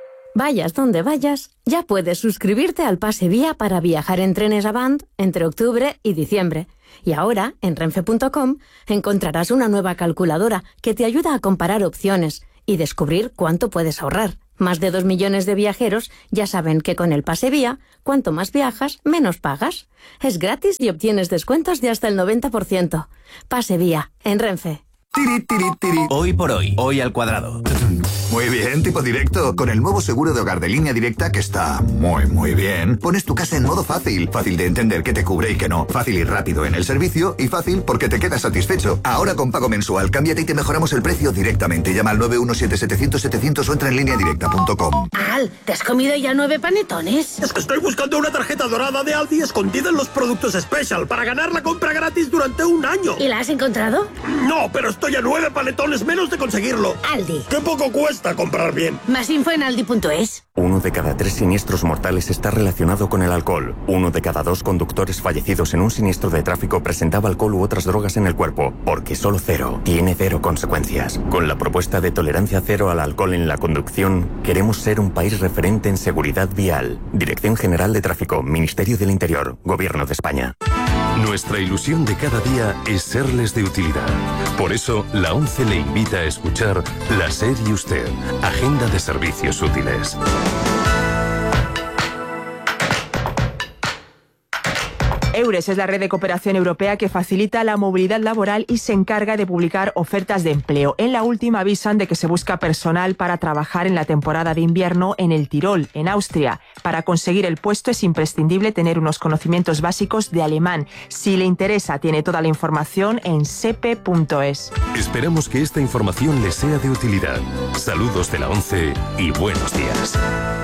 Vayas donde vayas, ya puedes suscribirte al Pase Vía para viajar en trenes Avant entre octubre y diciembre. Y ahora, en renfe punto com, encontrarás una nueva calculadora que te ayuda a comparar opciones y descubrir cuánto puedes ahorrar. Más de dos millones de viajeros ya saben que con el Pase Vía, cuanto más viajas, menos pagas. Es gratis y obtienes descuentos de hasta el noventa por ciento. Pase Vía, en Renfe. Tiri, tiri, tiri. Hoy por hoy, hoy al cuadrado. Muy bien, tipo directo. Con el nuevo seguro de hogar de Línea Directa, que está muy, muy bien, pones tu casa en modo fácil. Fácil de entender qué te cubre y qué no. Fácil y rápido en el servicio y fácil porque te quedas satisfecho. Ahora con pago mensual, cámbiate y te mejoramos el precio directamente. Llama al nueve uno siete setecientos setecientos o entra en línea directa punto com. Al, ¿te has comido ya nueve panetones? Es que estoy buscando una tarjeta dorada de Aldi escondida en los productos Special para ganar la compra gratis durante un año. ¿Y la has encontrado? No, pero estoy a nueve panetones menos de conseguirlo. Aldi. ¡Qué poco cuesta comprar bien! Más info en aldi punto es. Uno de cada tres siniestros mortales está relacionado con el alcohol. Uno de cada dos conductores fallecidos en un siniestro de tráfico presentaba alcohol u otras drogas en el cuerpo, porque solo cero tiene cero consecuencias. Con la propuesta de tolerancia cero al alcohol en la conducción, queremos ser un país referente en seguridad vial. Dirección General de Tráfico, Ministerio del Interior, Gobierno de España. Nuestra ilusión de cada día es serles de utilidad. Por eso, la ONCE le invita a escuchar La SER y Usted, Agenda de Servicios Útiles. EURES es la red de cooperación europea que facilita la movilidad laboral y se encarga de publicar ofertas de empleo. En la última avisan de que se busca personal para trabajar en la temporada de invierno en el Tirol, en Austria. Para conseguir el puesto es imprescindible tener unos conocimientos básicos de alemán. Si le interesa, tiene toda la información en sepe punto es. Esperamos que esta información le sea de utilidad. Saludos de la ONCE y buenos días.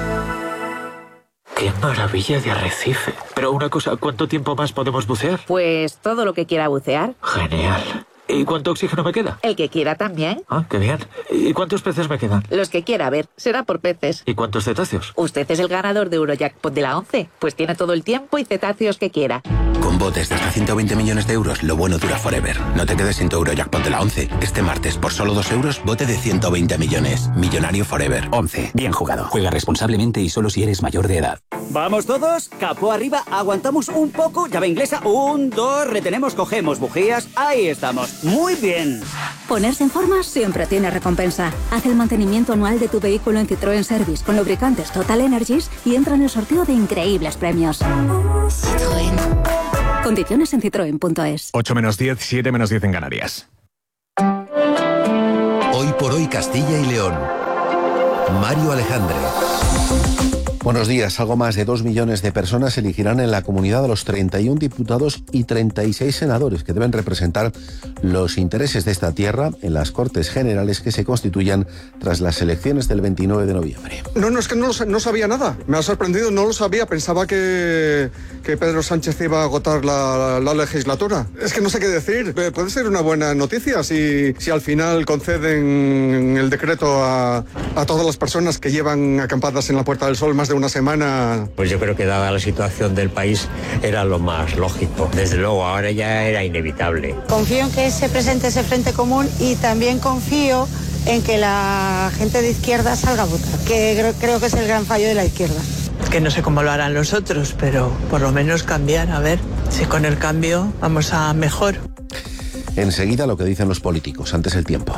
¡Qué maravilla de arrecife! Pero una cosa, ¿cuánto tiempo más podemos bucear? Pues todo lo que quiera bucear. Genial. ¿Y cuánto oxígeno me queda? El que quiera también. Ah, qué bien. ¿Y cuántos peces me quedan? Los que quiera, a ver, será por peces. ¿Y cuántos cetáceos? Usted es el ganador de Eurojackpot de la ONCE, pues tiene todo el tiempo y cetáceos que quiera. Con botes de hasta ciento veinte millones de euros, lo bueno dura forever. No te quedes sin tu Eurojackpot de la ONCE. Este martes, por solo dos euros, bote de ciento veinte millones. Millonario forever. ONCE. Bien jugado. Juega responsablemente y solo si eres mayor de edad. Vamos todos, capó arriba, aguantamos un poco, llave inglesa, un, dos, retenemos, cogemos bujías, ahí estamos. Muy bien. Ponerse en forma siempre tiene recompensa. Haz el mantenimiento anual de tu vehículo en Citroën Service con lubricantes Total Energies y entra en el sorteo de increíbles premios. Citroën. Condiciones en citroen punto es. ocho menos diez, siete menos diez en Canarias. Hoy por hoy Castilla y León. Mario Alejandre. Buenos días. Algo más de dos millones de personas elegirán en la comunidad a los treinta y un diputados y treinta y seis senadores que deben representar los intereses de esta tierra en las Cortes Generales que se constituyan tras las elecciones del veintinueve de noviembre. No, no, es que no, no sabía nada. Me ha sorprendido, no lo sabía. Pensaba que, que Pedro Sánchez iba a agotar la, la legislatura. Es que no sé qué decir. Puede ser una buena noticia si, si al final conceden el decreto a, a todas las personas que llevan acampadas en la Puerta del Sol más de una semana. Pues yo creo que dada la situación del país era lo más lógico. Desde luego, ahora ya era inevitable. Confío en que se presente ese frente común y también confío en que la gente de izquierda salga a votar, que creo que es el gran fallo de la izquierda. Que no sé cómo lo harán los otros, pero por lo menos cambiar, a ver si con el cambio vamos a mejor. Enseguida lo que dicen los políticos, antes el tiempo.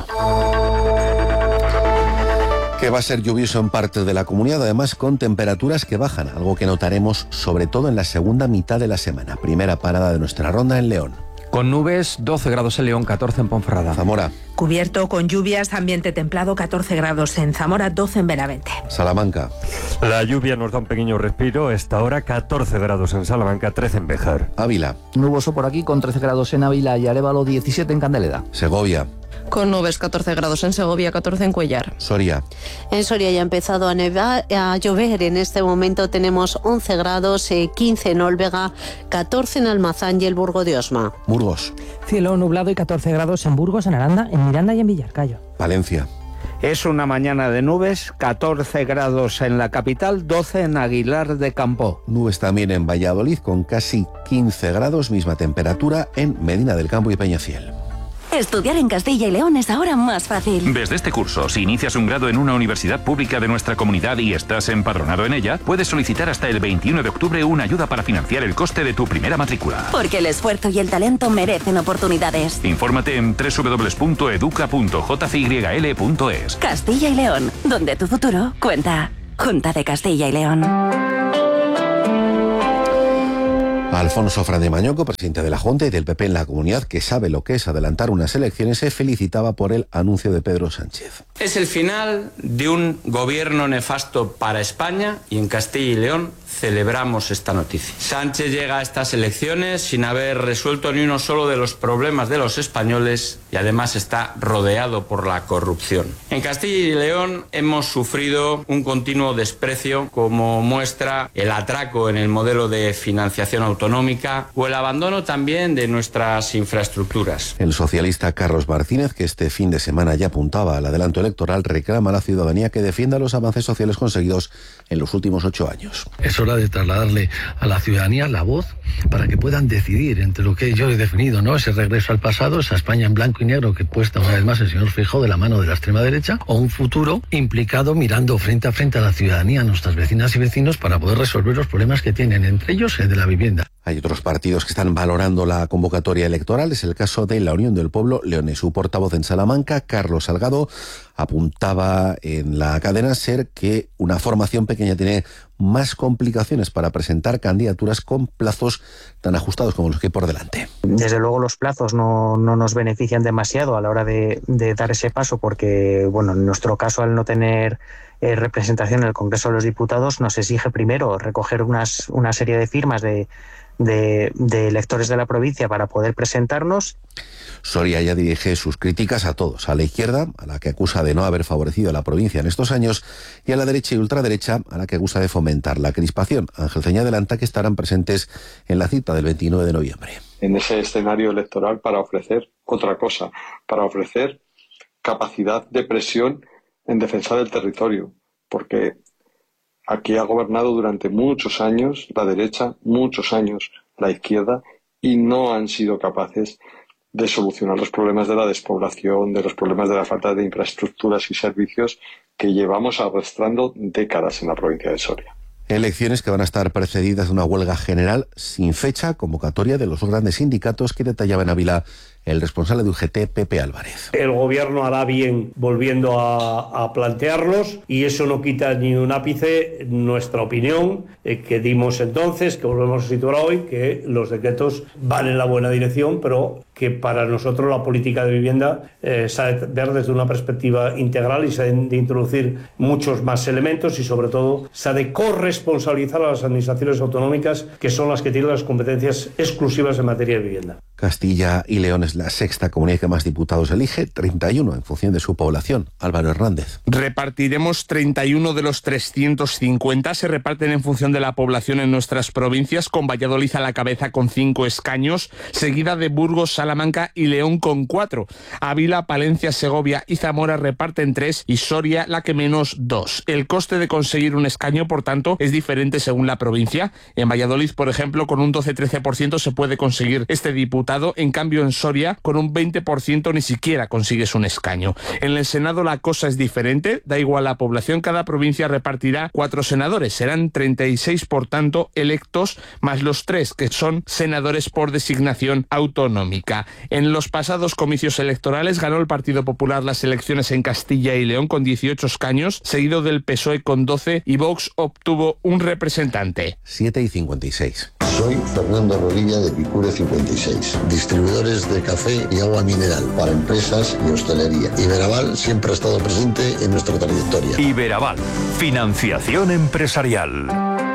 Que va a ser lluvioso en parte de la comunidad, además con temperaturas que bajan, algo que notaremos sobre todo en la segunda mitad de la semana. Primera parada de nuestra ronda en León. Con nubes, doce grados en León, catorce en Ponferrada. Zamora. Cubierto con lluvias, ambiente templado, catorce grados en Zamora, doce en Benavente. Salamanca. La lluvia nos da un pequeño respiro. Esta hora catorce grados en Salamanca, trece en Béjar. Ávila. Nuboso por aquí con trece grados en Ávila y Arévalo, diecisiete en Candeleda. Segovia. Con nubes, catorce grados en Segovia, catorce en Cuellar. Soria. En Soria ya ha empezado a nevar, a llover. En este momento tenemos once grados, quince en Olvega, catorce en Almazán y el Burgo de Osma. Burgos. Cielo nublado y catorce grados en Burgos, en Aranda, en Miranda y en Villarcayo. Valencia. Es una mañana de nubes, catorce grados en la capital, doce en Aguilar de Campoo. Nubes también en Valladolid con casi quince grados, misma temperatura en Medina del Campo y Peñafiel. Estudiar en Castilla y León es ahora más fácil. Desde este curso, si inicias un grado en una universidad pública de nuestra comunidad y estás empadronado en ella, puedes solicitar hasta el veintiuno de octubre una ayuda para financiar el coste de tu primera matrícula. Porque el esfuerzo y el talento merecen oportunidades. Infórmate en doble u doble u doble u punto educa punto j c y l punto e s. Castilla y León, donde tu futuro cuenta. Junta de Castilla y León. Alfonso Fran de Mañoco, presidente de la Junta y del P P en la comunidad, que sabe lo que es adelantar unas elecciones, se felicitaba por el anuncio de Pedro Sánchez. Es el final de un gobierno nefasto para España y en Castilla y León celebramos esta noticia. Sánchez llega a estas elecciones sin haber resuelto ni uno solo de los problemas de los españoles y además está rodeado por la corrupción. En Castilla y León hemos sufrido un continuo desprecio, como muestra el atraco en el modelo de financiación autonómica o el abandono también de nuestras infraestructuras. El socialista Carlos Martínez, que este fin de semana ya apuntaba al adelanto electoral, reclama a la ciudadanía que defienda los avances sociales conseguidos en los últimos ocho años. Es hora de trasladarle a la ciudadanía la voz para que puedan decidir entre lo que yo he definido, ¿no? Ese regreso al pasado, esa España en blanco y negro que puesta una vez más el señor Feijóo de la mano de la extrema derecha, o un futuro implicado mirando frente a frente a la ciudadanía, a nuestras vecinas y vecinos, para poder resolver los problemas que tienen, entre ellos el de la vivienda. Hay otros partidos que están valorando la convocatoria electoral. Es el caso de la Unión del Pueblo Leonés. Su portavoz en Salamanca, Carlos Salgado, apuntaba en la cadena SER que una formación pequeña tiene más complicaciones para presentar candidaturas con plazos tan ajustados como los que hay por delante. Desde luego los plazos no, no nos benefician demasiado a la hora de, de dar ese paso porque, bueno, en nuestro caso, al no tener eh, representación en el Congreso de los Diputados, nos exige primero recoger unas, una serie de firmas de De, de electores de la provincia para poder presentarnos. Soria ya dirige sus críticas a todos, a la izquierda, a la que acusa de no haber favorecido a la provincia en estos años, y a la derecha y ultraderecha, a la que acusa de fomentar la crispación. Ángel Ceña adelanta que estarán presentes en la cita del veintinueve de noviembre. En ese escenario electoral para ofrecer otra cosa, para ofrecer capacidad de presión en defensa del territorio, porque aquí ha gobernado durante muchos años la derecha, muchos años la izquierda, y no han sido capaces de solucionar los problemas de la despoblación, de los problemas de la falta de infraestructuras y servicios que llevamos arrastrando décadas en la provincia de Soria. Elecciones que van a estar precedidas de una huelga general sin fecha, convocatoria de los grandes sindicatos que detallaba en Ávila el responsable de U G T, Pepe Álvarez. El gobierno hará bien volviendo a, a plantearlos y eso no quita ni un ápice nuestra opinión eh, que dimos entonces, que volvemos a situar hoy, que los decretos van en la buena dirección, pero que para nosotros la política de vivienda eh, se ha de ver desde una perspectiva integral y se ha de introducir muchos más elementos y sobre todo se ha de corresponsabilizar a las administraciones autonómicas, que son las que tienen las competencias exclusivas en materia de vivienda. Castilla y León es la sexta comunidad que más diputados elige, treinta y uno en función de su población. Álvaro Hernández. Repartiremos treinta y uno de los trescientos cincuenta, se reparten en función de la población en nuestras provincias, con Valladolid a la cabeza con cinco escaños, seguida de Burgos, Salamanca y León con cuatro. Ávila, Palencia, Segovia y Zamora reparten tres y Soria la que menos dos. El coste de conseguir un escaño, por tanto, es diferente según la provincia. En Valladolid, por ejemplo, con un doce a trece por ciento se puede conseguir este diputado. En cambio, en Soria, con un veinte por ciento ni siquiera consigues un escaño. En el Senado la cosa es diferente, da igual la población, cada provincia repartirá cuatro senadores. Serán treinta y seis, por tanto, electos, más los tres que son senadores por designación autonómica. En los pasados comicios electorales ganó el Partido Popular las elecciones en Castilla y León con dieciocho escaños, seguido del P S O E con doce, y Vox obtuvo un representante. siete y cincuenta y seis. Soy Fernando Rodilla de Picure cincuenta y seis, distribuidores de café y agua mineral para empresas y hostelería. Iberaval siempre ha estado presente en nuestra trayectoria. Iberaval, financiación empresarial.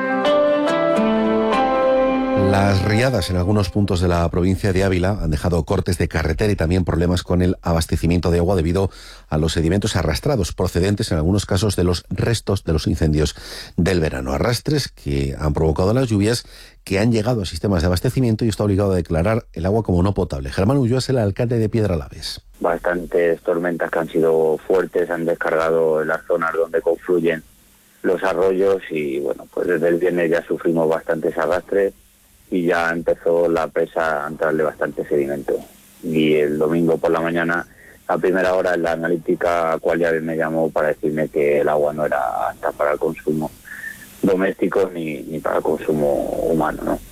Las riadas en algunos puntos de la provincia de Ávila han dejado cortes de carretera y también problemas con el abastecimiento de agua debido a los sedimentos arrastrados procedentes en algunos casos de los restos de los incendios del verano. Arrastres que han provocado las lluvias que han llegado a sistemas de abastecimiento y está obligado a declarar el agua como no potable. Germán Ulloa es el alcalde de Piedralaves. Bastantes tormentas que han sido fuertes han descargado en las zonas donde confluyen los arroyos y bueno, pues desde el viernes ya sufrimos bastantes arrastres y ya empezó la presa a entrarle bastante sedimento. y el domingo por la mañana, a primera hora, en la analítica Qualiabe me llamó para decirme que el agua no era apta para el consumo doméstico ni, ni para el consumo humano, ¿no?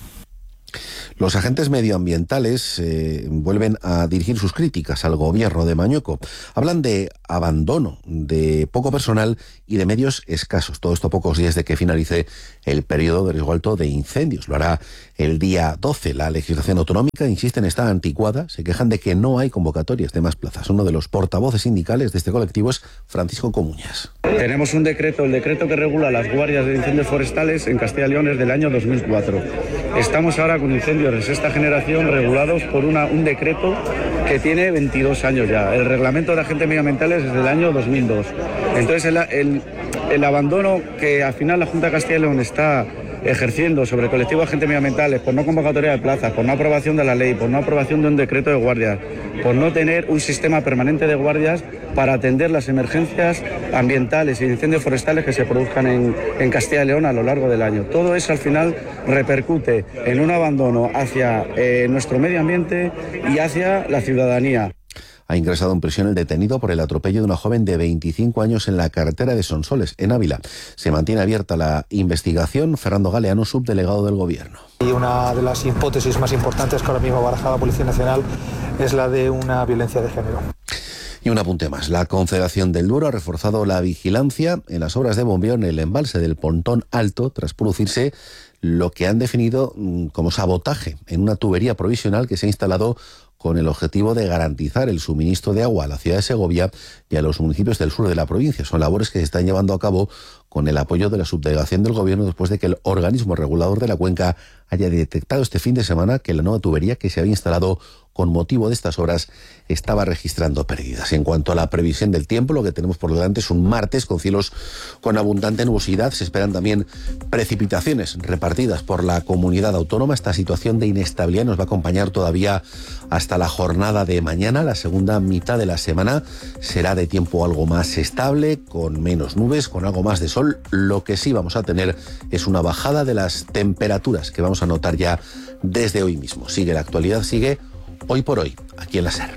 Los agentes medioambientales eh, vuelven a dirigir sus críticas al gobierno de Mañueco. Hablan de abandono, de poco personal y de medios escasos. Todo esto a pocos días de que finalice el periodo de riesgo alto de incendios. Lo hará el día doce. La legislación autonómica, insisten, está anticuada. Se quejan de que no hay convocatorias de más plazas. Uno de los portavoces sindicales de este colectivo es Francisco Comuñas. Tenemos un decreto, el decreto que regula las guardias de incendios forestales en Castilla y León es del año dos mil cuatro. Estamos ahora con incendios de sexta generación regulados por una, un decreto que tiene veintidós años ya. El reglamento de agentes medioambientales es del año dos mil dos. Entonces el, el, el abandono que al final la Junta de Castilla y León está ejerciendo sobre el colectivo de agentes medioambientales por no convocatoria de plazas, por no aprobación de la ley, por no aprobación de un decreto de guardias, por no tener un sistema permanente de guardias para atender las emergencias ambientales y incendios forestales que se produzcan en, en Castilla y León a lo largo del año. Todo eso al final repercute en un abandono hacia eh, nuestro medio ambiente y hacia la ciudadanía. Ha ingresado en prisión el detenido por el atropello de una joven de veinticinco años en la carretera de Sonsoles, en Ávila. Se mantiene abierta la investigación. Fernando Galeano, subdelegado del Gobierno. Y una de las hipótesis más importantes que ahora mismo baraja la Policía Nacional es la de una violencia de género. Y un apunte más. La Confederación del Duero ha reforzado la vigilancia en las obras de bombeo en el embalse del Pontón Alto tras producirse lo que han definido como sabotaje en una tubería provisional que se ha instalado con el objetivo de garantizar el suministro de agua a la ciudad de Segovia y a los municipios del sur de la provincia. Son labores que se están llevando a cabo con el apoyo de la subdelegación del Gobierno después de que el organismo regulador de la cuenca haya detectado este fin de semana que la nueva tubería que se había instalado con motivo de estas obras estaba registrando pérdidas. En cuanto a la previsión del tiempo, lo que tenemos por delante es un martes con cielos con abundante nubosidad. Se esperan también precipitaciones repartidas por la comunidad autónoma. Esta situación de inestabilidad nos va a acompañar todavía hasta la jornada de mañana. La segunda mitad de la semana será de tiempo algo más estable, con menos nubes, con algo más de sol. Lo que sí vamos a tener es una bajada de las temperaturas que vamos a notar ya desde hoy mismo. Sigue la actualidad, sigue Hoy por Hoy, aquí en la SER.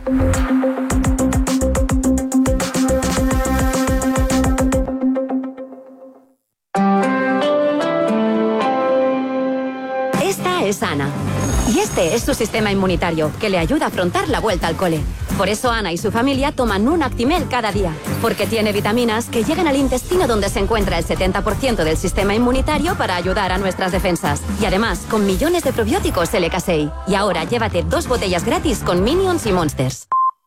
Esta es Ana. Y este es su sistema inmunitario, que le ayuda a afrontar la vuelta al cole. Por eso Ana y su familia toman un Actimel cada día, porque tiene vitaminas que llegan al intestino donde se encuentra el setenta por ciento del sistema inmunitario para ayudar a nuestras defensas. Y además, con millones de probióticos L K S E I. Y ahora llévate dos botellas gratis con Minions y Monsters.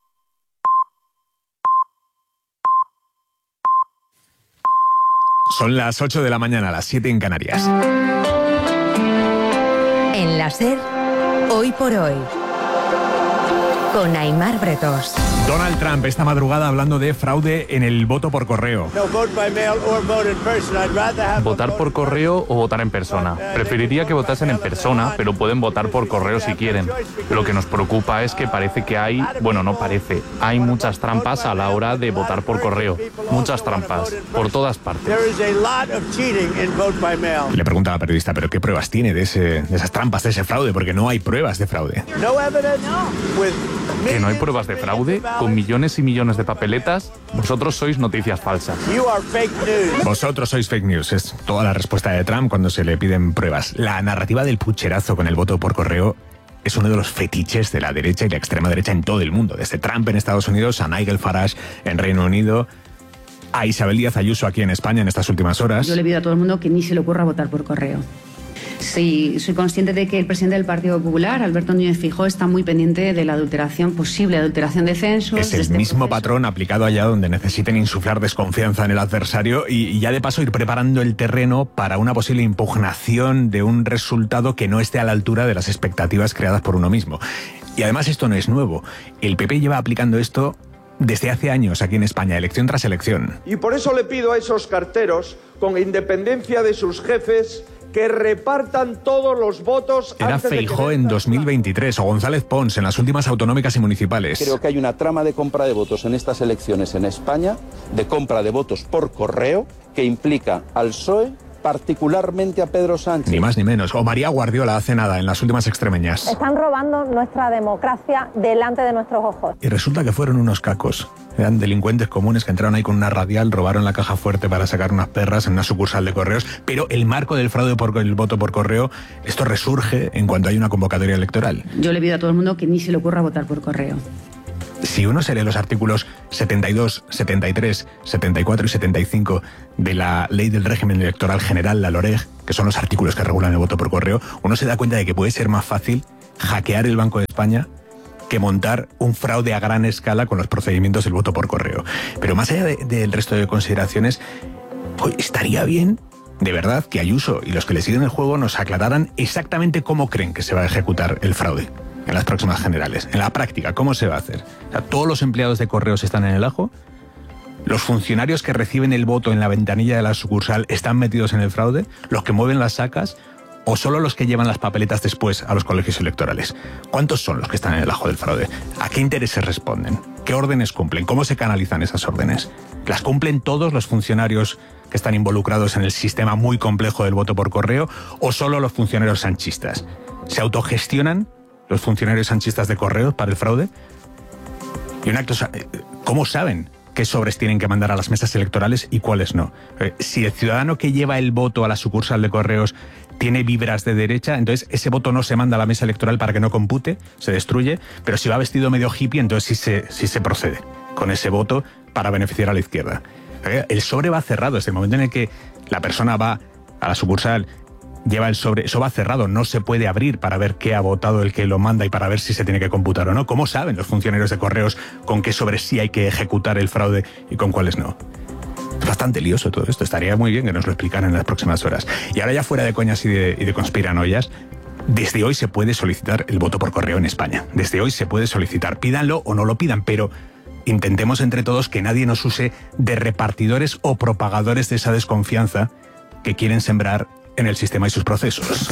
Son las ocho de la mañana, las siete en Canarias. En la SER, Hoy por Hoy, con Aimar Bretos. Donald Trump esta madrugada hablando de fraude en el voto por correo. Votar por correo o votar en persona. Preferiría que votasen en persona, pero pueden votar por correo si quieren. Lo que nos preocupa es que parece que hay, bueno, no parece, hay muchas trampas a la hora de votar por correo. Muchas trampas, por todas partes. Le pregunta a la periodista, ¿pero qué pruebas tiene de, ese, de esas trampas, de ese fraude? Porque no hay pruebas de fraude. ¿Que no hay pruebas de fraude? Con millones y millones de papeletas, vosotros sois noticias falsas. Vosotros sois fake news, es toda la respuesta de Trump cuando se le piden pruebas. La narrativa del pucherazo con el voto por correo es uno de los fetiches de la derecha y la extrema derecha en todo el mundo, desde Trump en Estados Unidos a Nigel Farage en Reino Unido, a Isabel Díaz Ayuso aquí en España en estas últimas horas. Yo le pido a todo el mundo que ni se le ocurra votar por correo. Sí, soy consciente de que el presidente del Partido Popular, Alberto Núñez Feijóo, está muy pendiente de la adulteración, posible adulteración de censos. Es el este mismo proceso. patrón aplicado allá donde necesiten insuflar desconfianza en el adversario y, y ya de paso ir preparando el terreno para una posible impugnación de un resultado que no esté a la altura de las expectativas creadas por uno mismo. Y además esto no es nuevo. El P P lleva aplicando esto desde hace años aquí en España, elección tras elección. Y por eso le pido a esos carteros, con independencia de sus jefes, que repartan todos los votos. Era Feijóo en dos mil veintitrés o González Pons en las últimas autonómicas y municipales. Creo que hay una trama de compra de votos en estas elecciones en España, de compra de votos por correo, que implica al P S O E particularmente a Pedro Sánchez. Ni más ni menos. O María Guardiola hace nada en las últimas extremeñas. Están robando nuestra democracia delante de nuestros ojos. Y resulta que fueron unos cacos. Eran delincuentes comunes que entraron ahí con una radial, robaron la caja fuerte para sacar unas perras en una sucursal de correos, pero el marco del fraude por el voto por correo, esto resurge en cuanto hay una convocatoria electoral. Yo le pido a todo el mundo que ni se le ocurra votar por correo. Si uno se lee los artículos setenta y dos, setenta y tres, setenta y cuatro y setenta y cinco de la Ley del Régimen Electoral General, la LOREG, que son los artículos que regulan el voto por correo, uno se da cuenta de que puede ser más fácil hackear el Banco de España que montar un fraude a gran escala con los procedimientos del voto por correo. Pero más allá de, del resto de consideraciones, pues estaría bien, de verdad, que Ayuso y los que le siguen el juego nos aclararan exactamente cómo creen que se va a ejecutar el fraude en las próximas generales. En la práctica, ¿cómo se va a hacer? O sea, ¿todos los empleados de correos están en el ajo? ¿Los funcionarios que reciben el voto en la ventanilla de la sucursal están metidos en el fraude? ¿Los que mueven las sacas? ¿O solo los que llevan las papeletas después a los colegios electorales? ¿Cuántos son los que están en el ajo del fraude? ¿A qué intereses responden? ¿Qué órdenes cumplen? ¿Cómo se canalizan esas órdenes? ¿Las cumplen todos los funcionarios que están involucrados en el sistema muy complejo del voto por correo o solo los funcionarios sanchistas? ¿Se autogestionan los funcionarios sanchistas de correos para el fraude? Y un acto, ¿cómo saben qué sobres tienen que mandar a las mesas electorales y cuáles no? Si el ciudadano que lleva el voto a la sucursal de correos tiene vibras de derecha, entonces ese voto no se manda a la mesa electoral para que no compute, se destruye, pero si va vestido medio hippie, entonces sí se, sí se procede con ese voto para beneficiar a la izquierda. El sobre va cerrado, desde el momento en el que la persona va a la sucursal, lleva el sobre, eso va cerrado, no se puede abrir para ver qué ha votado el que lo manda y para ver si se tiene que computar o no. ¿Cómo saben los funcionarios de correos con qué sobres sí hay que ejecutar el fraude y con cuáles no? Es bastante lioso todo esto, estaría muy bien que nos lo explicaran en las próximas horas. Y ahora ya fuera de coñas y de, y de conspiranoias, desde hoy se puede solicitar el voto por correo en España. Desde hoy se puede solicitar, pídanlo o no lo pidan, pero intentemos entre todos que nadie nos use de repartidores o propagadores de esa desconfianza que quieren sembrar en el sistema y sus procesos.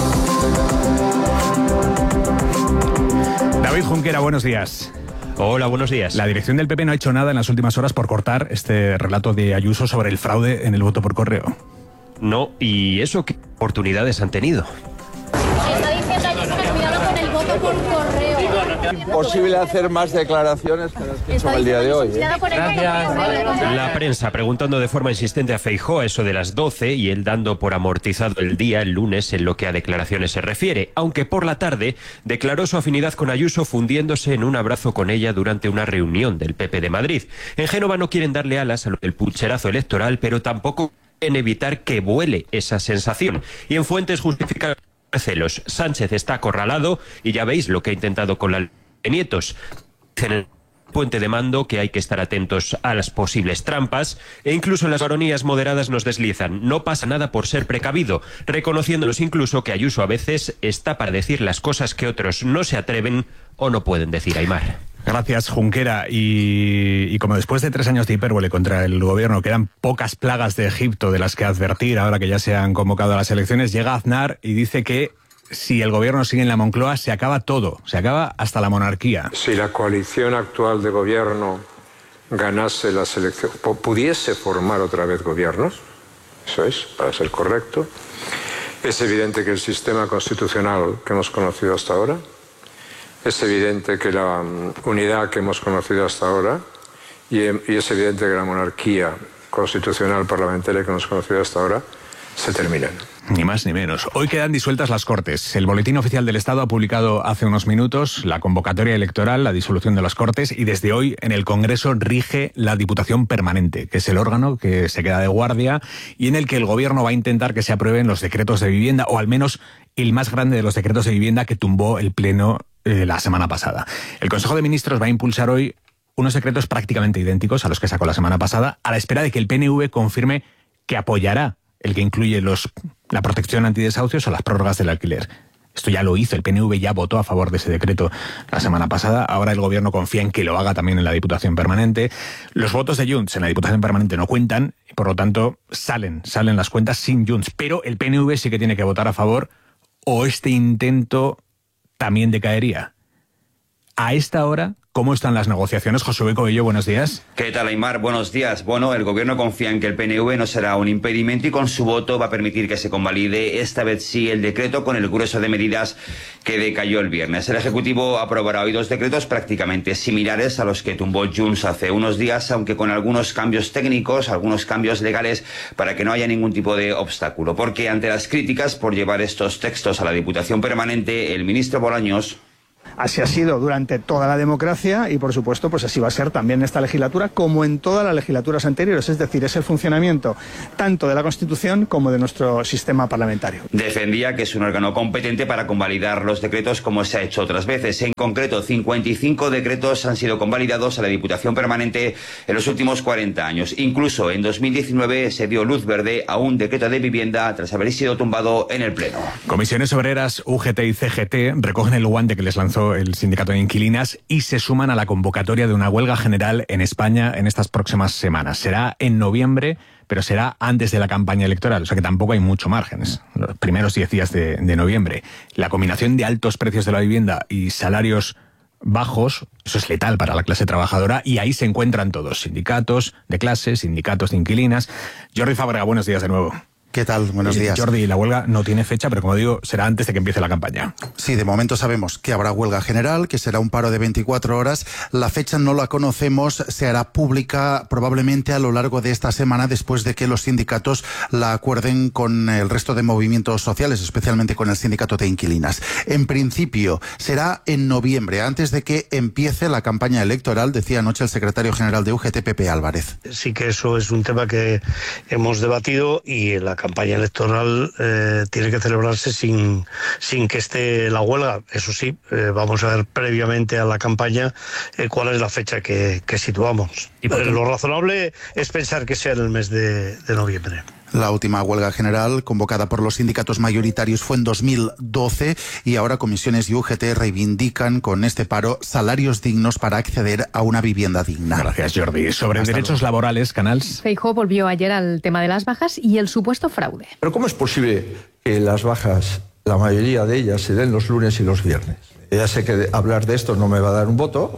David Junquera, buenos días. Hola, buenos días. La dirección del P P no ha hecho nada en las últimas horas por cortar este relato de Ayuso sobre el fraude en el voto por correo. No, y eso, ¿qué oportunidades han tenido? Está diciendo Ayuso que cuidado con el voto por correo. Imposible hacer más declaraciones que las que he hecho el día de hoy. ¿eh? Gracias. La prensa preguntando de forma insistente a Feijóo a eso de las doce y él dando por amortizado el día el lunes en lo que a declaraciones se refiere, aunque por la tarde declaró su afinidad con Ayuso fundiéndose en un abrazo con ella durante una reunión del P P de Madrid. En Génova no quieren darle alas al pucherazo electoral, pero tampoco en evitar que vuele esa sensación. Y en Fuentes justifica celos. Sánchez está acorralado y ya veis lo que ha intentado con la Nietos. En el puente de mando que hay que estar atentos a las posibles trampas e incluso las baronías moderadas nos deslizan. No pasa nada por ser precavido, reconociéndonos incluso que Ayuso a veces está para decir las cosas que otros no se atreven o no pueden decir, Aimar. Gracias, Junquera. Y, y como después de tres años de hipérbole contra el gobierno quedan pocas plagas de Egipto de las que advertir ahora que ya se han convocado a las elecciones, llega Aznar y dice que si el gobierno sigue en la Moncloa se acaba todo, se acaba hasta la monarquía. Si la coalición actual de gobierno ganase las elecciones, pudiese formar otra vez gobiernos, eso es, para ser correcto, es evidente que el sistema constitucional que hemos conocido hasta ahora, es evidente que la unidad que hemos conocido hasta ahora y, y es evidente que la monarquía constitucional parlamentaria que hemos conocido hasta ahora se terminan. Ni más ni menos. Hoy quedan disueltas las Cortes. El Boletín Oficial del Estado ha publicado hace unos minutos la convocatoria electoral, la disolución de las Cortes, y desde hoy en el Congreso rige la Diputación Permanente, que es el órgano que se queda de guardia y en el que el Gobierno va a intentar que se aprueben los decretos de vivienda, o al menos el más grande de los decretos de vivienda que tumbó el Pleno eh, la semana pasada. El Consejo de Ministros va a impulsar hoy unos decretos prácticamente idénticos a los que sacó la semana pasada, a la espera de que el P N V confirme que apoyará el que incluye los, la protección antidesahucios o las prórrogas del alquiler. Esto ya lo hizo, el P N V ya votó a favor de ese decreto la semana pasada, ahora el Gobierno confía en que lo haga también en la Diputación Permanente. Los votos de Junts en la Diputación Permanente no cuentan, y por lo tanto salen, salen las cuentas sin Junts, pero el P N V sí que tiene que votar a favor o este intento también decaería. A esta hora, ¿Cómo están las negociaciones? Josué Coello, buenos días. ¿Qué tal, Aymar? Buenos días. Bueno, el gobierno confía en que el P N V no será un impedimento y con su voto va a permitir que se convalide esta vez sí el decreto con el grueso de medidas que decayó el viernes. El Ejecutivo aprobará hoy dos decretos prácticamente similares a los que tumbó Junts hace unos días, aunque con algunos cambios técnicos, algunos cambios legales para que no haya ningún tipo de obstáculo. Porque ante las críticas por llevar estos textos a la Diputación Permanente, el ministro Bolaños... Así ha sido durante toda la democracia y, por supuesto, pues así va a ser también en esta legislatura como en todas las legislaturas anteriores. Es decir, es el funcionamiento tanto de la Constitución como de nuestro sistema parlamentario. Defendía que es un órgano competente para convalidar los decretos como se ha hecho otras veces. En concreto, cincuenta y cinco decretos han sido convalidados a la Diputación Permanente en los últimos cuarenta años. Incluso en dos mil diecinueve se dio luz verde a un decreto de vivienda tras haber sido tumbado en el Pleno. Comisiones Obreras, U G T y C G T recogen el guante que les lanzó el sindicato de inquilinas y se suman a la convocatoria de una huelga general en España en estas próximas semanas. Será en noviembre, pero será antes de la campaña electoral, o sea que tampoco hay mucho margen, los primeros diez días de, de noviembre. La combinación de altos precios de la vivienda y salarios bajos, eso es letal para la clase trabajadora, y ahí se encuentran todos, sindicatos de clase, sindicatos de inquilinas. Jordi Fábrega, buenos días de nuevo. ¿Qué tal? Buenos días. Jordi, la huelga no tiene fecha, pero como digo, será antes de que empiece la campaña. Sí, de momento sabemos que habrá huelga general, que será un paro de veinticuatro horas. La fecha no la conocemos, se hará pública probablemente a lo largo de esta semana después de que los sindicatos la acuerden con el resto de movimientos sociales, especialmente con el sindicato de inquilinas. En principio será en noviembre, antes de que empiece la campaña electoral, decía anoche el secretario general de U G T, Pepe Álvarez. Sí que eso es un tema que hemos debatido y la campaña electoral eh, tiene que celebrarse sin, sin que esté la huelga. Eso sí, eh, vamos a ver previamente a la campaña eh, cuál es la fecha que, que situamos. ¿Y por qué? Eh, lo razonable es pensar que sea en el mes de, de noviembre. La última huelga general convocada por los sindicatos mayoritarios fue en dos mil doce y ahora comisiones y U G T reivindican con este paro salarios dignos para acceder a una vivienda digna. Gracias, Jordi. Sobre Hasta derechos luego. laborales, Canals. Feijóo volvió ayer al tema de las bajas y el supuesto fraude. Pero ¿cómo es posible que las bajas, la mayoría de ellas, se den los lunes y los viernes? Ya sé que hablar de esto no me va a dar un voto.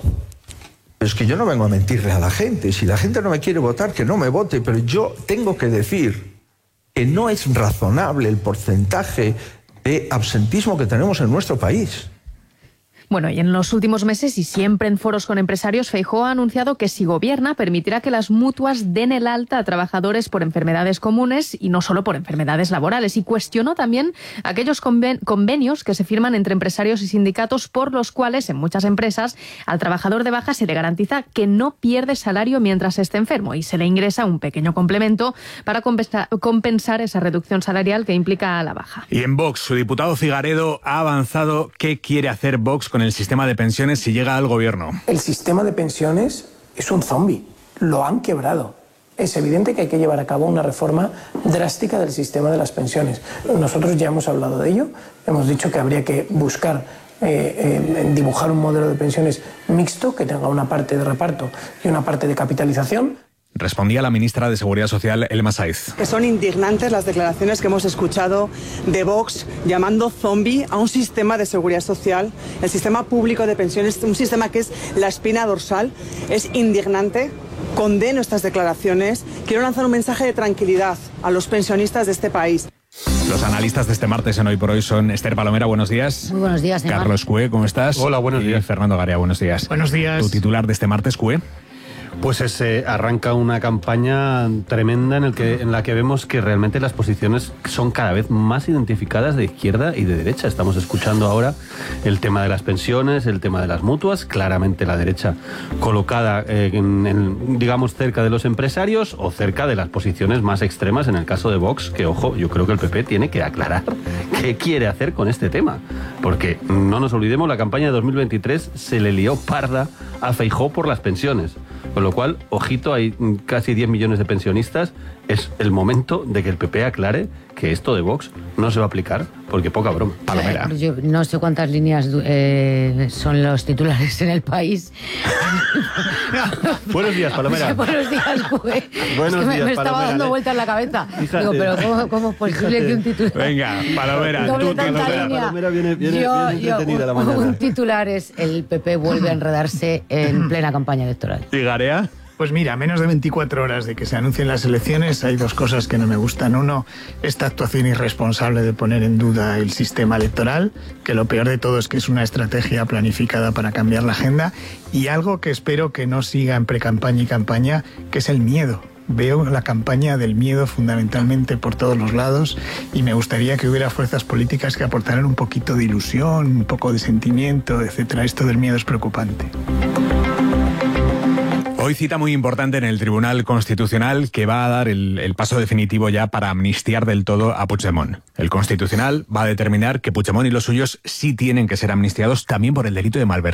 Es que yo no vengo a mentirle a la gente. Si la gente no me quiere votar, que no me vote. Pero yo tengo que decir que no es razonable el porcentaje de absentismo que tenemos en nuestro país. Bueno, y en los últimos meses y siempre en foros con empresarios, Feijóo ha anunciado que si gobierna permitirá que las mutuas den el alta a trabajadores por enfermedades comunes y no solo por enfermedades laborales. Y cuestionó también aquellos conven- convenios que se firman entre empresarios y sindicatos por los cuales en muchas empresas al trabajador de baja se le garantiza que no pierde salario mientras esté enfermo y se le ingresa un pequeño complemento para compensa- compensar esa reducción salarial que implica la baja. Y en Vox, su diputado Figaredo ha avanzado qué quiere hacer Vox con el sistema de pensiones si llega al gobierno. El sistema de pensiones es un zombi, lo han quebrado. Es evidente que hay que llevar a cabo una reforma drástica del sistema de las pensiones. Nosotros ya hemos hablado de ello, hemos dicho que habría que buscar eh, eh, dibujar un modelo de pensiones mixto que tenga una parte de reparto y una parte de capitalización. Respondía la ministra de Seguridad Social, Elma Saiz. Que son indignantes las declaraciones que hemos escuchado de Vox llamando zombie a un sistema de seguridad social, el sistema público de pensiones, un sistema que es la espina dorsal. Es indignante. Condeno estas declaraciones. Quiero lanzar un mensaje de tranquilidad a los pensionistas de este país. Los analistas de este martes en Hoy por Hoy son Esther Palomera, buenos días. Muy buenos días, Neymar. Carlos Cue, ¿cómo estás? Hola, buenos y días. Fernando Garea, buenos días. Buenos días. ¿Tu titular de este martes, Cue? Pues es, eh, arranca una campaña tremenda en, el que, en la que vemos que realmente las posiciones son cada vez más identificadas de izquierda y de derecha. Estamos escuchando ahora el tema de las pensiones, el tema de las mutuas, claramente la derecha colocada eh, en, en, digamos cerca de los empresarios o cerca de las posiciones más extremas en el caso de Vox, que ojo, yo creo que el P P tiene que aclarar qué quiere hacer con este tema, porque no nos olvidemos, la campaña de dos mil veintitrés se le lió parda a Feijóo por las pensiones. Con lo cual, ojito, hay casi diez millones de pensionistas. Es el momento de que el P P aclare que esto de Vox no se va a aplicar, porque poca broma. Palomera. Eh, yo no sé cuántas líneas eh, son los titulares en El País. Buenos días, Palomera. Buenos días, pues. Buenos es que me, días, me estaba Palomera. dando vueltas en la cabeza. Fíjate. Digo, pero ¿cómo, cómo es posible Fíjate. que un titular... Venga, Palomera, doble tú, tanta Palomera. línea. Palomera viene- viene- yo, viene yo, entretenida un, la mañana. un titular es el P P vuelve a enredarse en plena campaña electoral. ¿Y Garea? Pues mira, a menos de veinticuatro horas de que se anuncien las elecciones, hay dos cosas que no me gustan. Uno, esta actuación irresponsable de poner en duda el sistema electoral, que lo peor de todo es que es una estrategia planificada para cambiar la agenda, y algo que espero que no siga en precampaña y campaña, que es el miedo. Veo la campaña del miedo fundamentalmente por todos los lados y me gustaría que hubiera fuerzas políticas que aportaran un poquito de ilusión, un poco de sentimiento, etcétera. Esto del miedo es preocupante. Hoy cita muy importante en el Tribunal Constitucional que va a dar el, el paso definitivo ya para amnistiar del todo a Puigdemont. El Constitucional va a determinar que Puigdemont y los suyos sí tienen que ser amnistiados también por el delito de malversación.